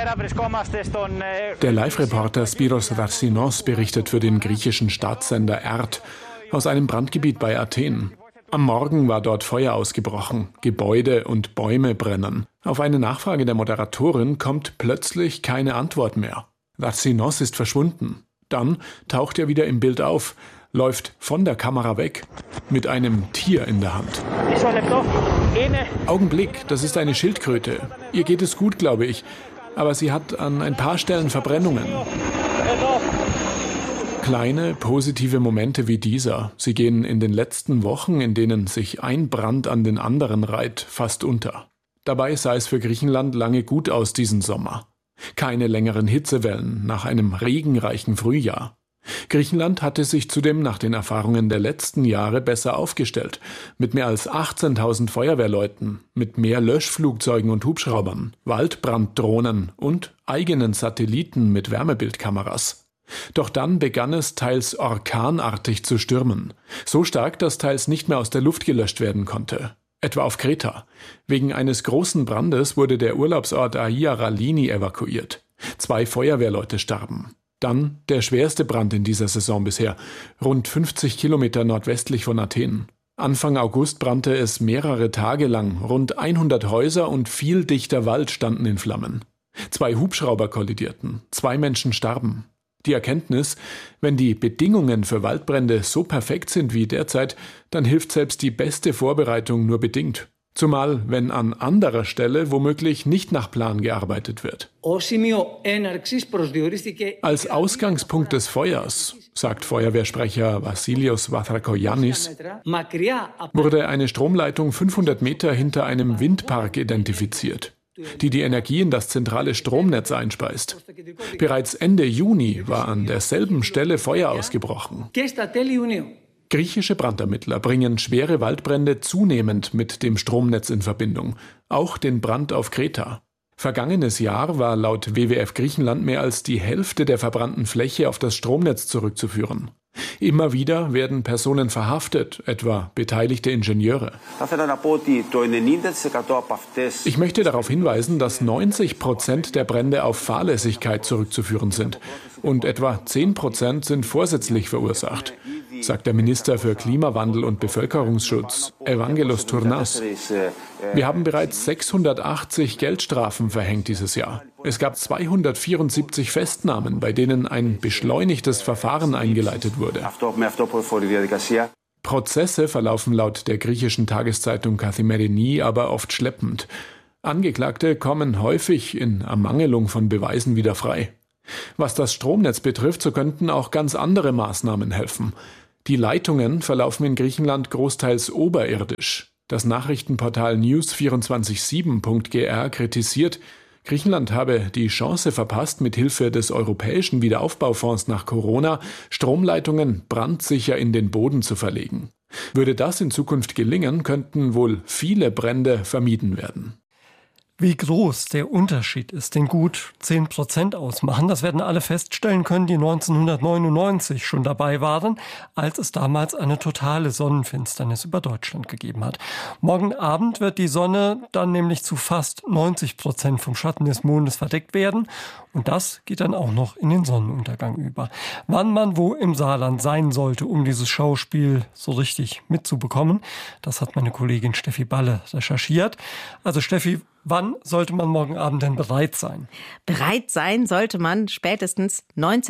Der Live-Reporter Spiros Darsinos berichtet für den griechischen Staatssender ERT aus einem Brandgebiet bei Athen. Am Morgen war dort Feuer ausgebrochen, Gebäude und Bäume brennen. Auf eine Nachfrage der Moderatorin kommt plötzlich keine Antwort mehr. Darsinos ist verschwunden. Dann taucht er wieder im Bild auf, läuft von der Kamera weg, mit einem Tier in der Hand. Augenblick, das ist eine Schildkröte. Ihr geht es gut, glaube ich, aber sie hat an ein paar Stellen Verbrennungen. Kleine, positive Momente wie dieser, sie gehen in den letzten Wochen, in denen sich ein Brand an den anderen reiht, fast unter. Dabei sah es für Griechenland lange gut aus diesen Sommer. Keine längeren Hitzewellen nach einem regenreichen Frühjahr. Griechenland hatte sich zudem nach den Erfahrungen der letzten Jahre besser aufgestellt, mit mehr als 18.000 Feuerwehrleuten, mit mehr Löschflugzeugen und Hubschraubern, Waldbranddrohnen und eigenen Satelliten mit Wärmebildkameras. Doch dann begann es teils orkanartig zu stürmen, so stark, dass teils nicht mehr aus der Luft gelöscht werden konnte. Etwa auf Kreta. Wegen eines großen Brandes wurde der Urlaubsort Aia Ralini evakuiert. 2 Feuerwehrleute starben. Dann der schwerste Brand in dieser Saison bisher, rund 50 Kilometer nordwestlich von Athen. Anfang August brannte es mehrere Tage lang, rund 100 Häuser und viel dichter Wald standen in Flammen. 2 Hubschrauber kollidierten, 2 Menschen starben. Die Erkenntnis, wenn die Bedingungen für Waldbrände so perfekt sind wie derzeit, dann hilft selbst die beste Vorbereitung nur bedingt. Zumal, wenn an anderer Stelle womöglich nicht nach Plan gearbeitet wird. Als Ausgangspunkt des Feuers, sagt Feuerwehrsprecher Vassilios Vathrakoyannis, wurde eine Stromleitung 500 Meter hinter einem Windpark identifiziert. die Energie in das zentrale Stromnetz einspeist. Bereits Ende Juni war an derselben Stelle Feuer ausgebrochen. Griechische Brandermittler bringen schwere Waldbrände zunehmend mit dem Stromnetz in Verbindung, auch den Brand auf Kreta. Vergangenes Jahr war laut WWF Griechenland mehr als die Hälfte der verbrannten Fläche auf das Stromnetz zurückzuführen. Immer wieder werden Personen verhaftet, etwa beteiligte Ingenieure. Ich möchte darauf hinweisen, dass 90% der Brände auf Fahrlässigkeit zurückzuführen sind und etwa 10% sind vorsätzlich verursacht, sagt der Minister für Klimawandel und Bevölkerungsschutz, Evangelos Tournas. Wir haben bereits 680 Geldstrafen verhängt dieses Jahr. Es gab 274 Festnahmen, bei denen ein beschleunigtes Verfahren eingeleitet wurde. Prozesse verlaufen laut der griechischen Tageszeitung Kathimerini aber oft schleppend. Angeklagte kommen häufig in Ermangelung von Beweisen wieder frei. Was das Stromnetz betrifft, so könnten auch ganz andere Maßnahmen helfen. Die Leitungen verlaufen in Griechenland großteils oberirdisch. Das Nachrichtenportal news247.gr kritisiert, Griechenland habe die Chance verpasst, mit Hilfe des Europäischen Wiederaufbaufonds nach Corona Stromleitungen brandsicher in den Boden zu verlegen. Würde das in Zukunft gelingen, könnten wohl viele Brände vermieden werden. Wie groß der Unterschied ist, den gut 10% ausmachen, das werden alle feststellen können, die 1999 schon dabei waren, als es damals eine totale Sonnenfinsternis über Deutschland gegeben hat. Morgen Abend wird die Sonne dann nämlich zu fast 90% vom Schatten des Mondes verdeckt werden. Und das geht dann auch noch in den Sonnenuntergang über. Wann man wo im Saarland sein sollte, um dieses Schauspiel so richtig mitzubekommen, das hat meine Kollegin Steffi Balle recherchiert. Also Steffi, wann sollte man morgen Abend denn bereit sein? Bereit sein sollte man spätestens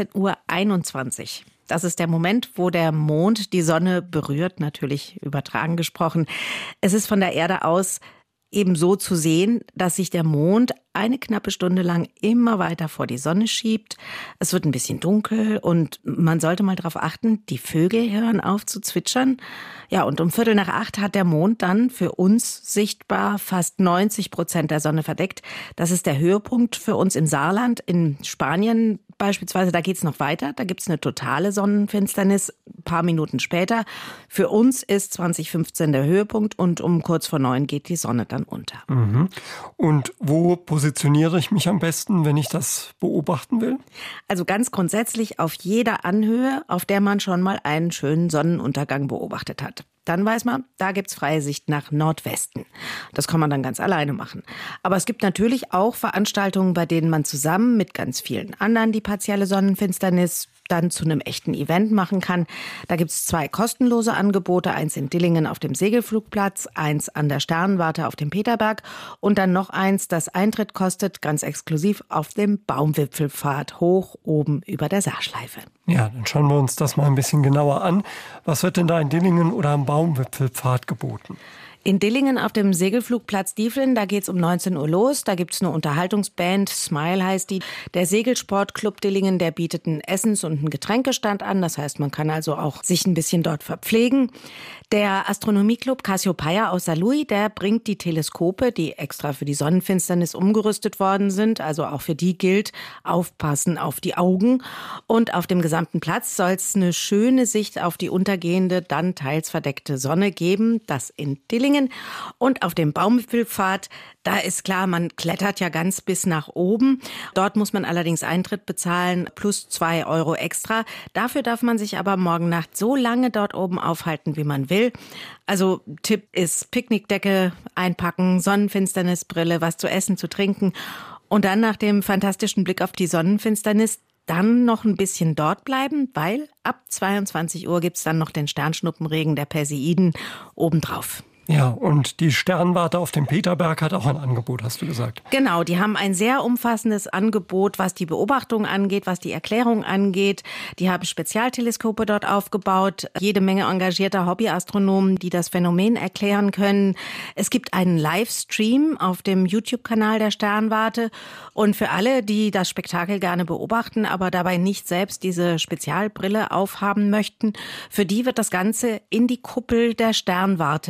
19:21 Uhr. Das ist der Moment, wo der Mond die Sonne berührt, natürlich übertragen gesprochen. Es ist von der Erde aus eben so zu sehen, dass sich der Mond eine knappe Stunde lang immer weiter vor die Sonne schiebt. Es wird ein bisschen dunkel und man sollte mal darauf achten, die Vögel hören auf zu zwitschern. Ja, und um 7:45 hat der Mond dann für uns sichtbar fast 90% der Sonne verdeckt. Das ist der Höhepunkt für uns im Saarland. In Spanien beispielsweise, da geht's noch weiter. Da gibt's eine totale Sonnenfinsternis ein paar Minuten später. Für uns ist 20:15 der Höhepunkt und um kurz vor 9 geht die Sonne dann unter. Mhm. Und wo positioniere ich mich am besten, wenn ich das beobachten will? Also ganz grundsätzlich auf jeder Anhöhe, auf der man schon mal einen schönen Sonnenuntergang beobachtet hat. Dann weiß man, da gibt's freie Sicht nach Nordwesten. Das kann man dann ganz alleine machen. Aber es gibt natürlich auch Veranstaltungen, bei denen man zusammen mit ganz vielen anderen die partielle Sonnenfinsternis dann zu einem echten Event machen kann. Da gibt's 2 kostenlose Angebote, eins in Dillingen auf dem Segelflugplatz, eins an der Sternwarte auf dem Peterberg und dann noch eins, das Eintritt kostet, ganz exklusiv auf dem Baumwipfelpfad hoch oben über der Saarschleife. Ja, dann schauen wir uns das mal ein bisschen genauer an. Was wird denn da in Dillingen oder am Baumwipfelpfad geboten? In Dillingen auf dem Segelflugplatz Diefeln, da geht's um 19 Uhr los. Da gibt's eine Unterhaltungsband, Smile heißt die. Der Segelsportclub Dillingen, der bietet einen Essens- und einen Getränkestand an. Das heißt, man kann also auch sich ein bisschen dort verpflegen. Der Astronomieclub Cassiopeia aus Saarlouis, der bringt die Teleskope, die extra für die Sonnenfinsternis umgerüstet worden sind. Also auch für die gilt, aufpassen auf die Augen. Und auf dem gesamten Platz soll es eine schöne Sicht auf die untergehende, dann teils verdeckte Sonne geben. Das in Dillingen. Und auf dem Baumwipfelpfad, da ist klar, man klettert ja ganz bis nach oben. Dort muss man allerdings Eintritt bezahlen, plus 2 € extra. Dafür darf man sich aber morgen Nacht so lange dort oben aufhalten, wie man will. Also Tipp ist Picknickdecke einpacken, Sonnenfinsternisbrille, was zu essen, zu trinken. Und dann nach dem fantastischen Blick auf die Sonnenfinsternis dann noch ein bisschen dort bleiben, weil ab 22 Uhr gibt's dann noch den Sternschnuppenregen der Perseiden obendrauf. Ja, und die Sternwarte auf dem Peterberg hat auch ein Angebot, hast du gesagt. Genau, die haben ein sehr umfassendes Angebot, was die Beobachtung angeht, was die Erklärung angeht. Die haben Spezialteleskope dort aufgebaut, jede Menge engagierter Hobbyastronomen, die das Phänomen erklären können. Es gibt einen Livestream auf dem YouTube-Kanal der Sternwarte. Und für alle, die das Spektakel gerne beobachten, aber dabei nicht selbst diese Spezialbrille aufhaben möchten, für die wird das Ganze in die Kuppel der Sternwarte live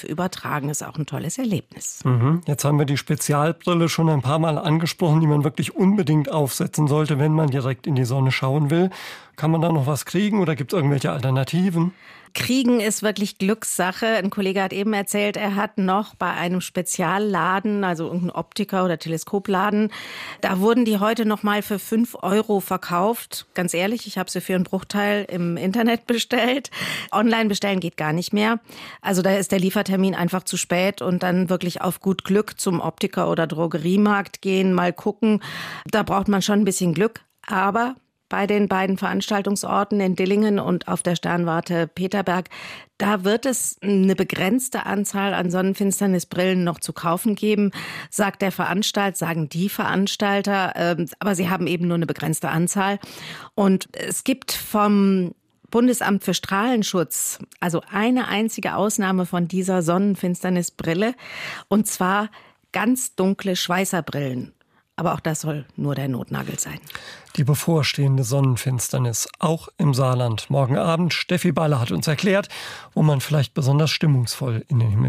live übertragen. Ist auch ein tolles Erlebnis. Jetzt haben wir die Spezialbrille schon ein paar Mal angesprochen, die man wirklich unbedingt aufsetzen sollte, wenn man direkt in die Sonne schauen will. Kann man da noch was kriegen oder gibt es irgendwelche Alternativen? Kriegen ist wirklich Glückssache. Ein Kollege hat eben erzählt, er hat noch bei einem Spezialladen, also irgendein Optiker- oder Teleskopladen, da wurden die heute noch mal für 5 € verkauft. Ganz ehrlich, ich habe sie für einen Bruchteil im Internet bestellt. Online bestellen geht gar nicht mehr. Also da ist der Liefertermin einfach zu spät und dann wirklich auf gut Glück zum Optiker- oder Drogeriemarkt gehen, mal gucken. Da braucht man schon ein bisschen Glück, aber bei den beiden Veranstaltungsorten in Dillingen und auf der Sternwarte Peterberg, da wird es eine begrenzte Anzahl an Sonnenfinsternisbrillen noch zu kaufen geben, sagen die Veranstalter, aber sie haben eben nur eine begrenzte Anzahl. Und es gibt vom Bundesamt für Strahlenschutz also eine einzige Ausnahme von dieser Sonnenfinsternisbrille, und zwar ganz dunkle Schweißerbrillen. Aber auch das soll nur der Notnagel sein. Die bevorstehende Sonnenfinsternis, auch im Saarland. Morgen Abend, Steffi Baller hat uns erklärt, wo man vielleicht besonders stimmungsvoll in den Himmel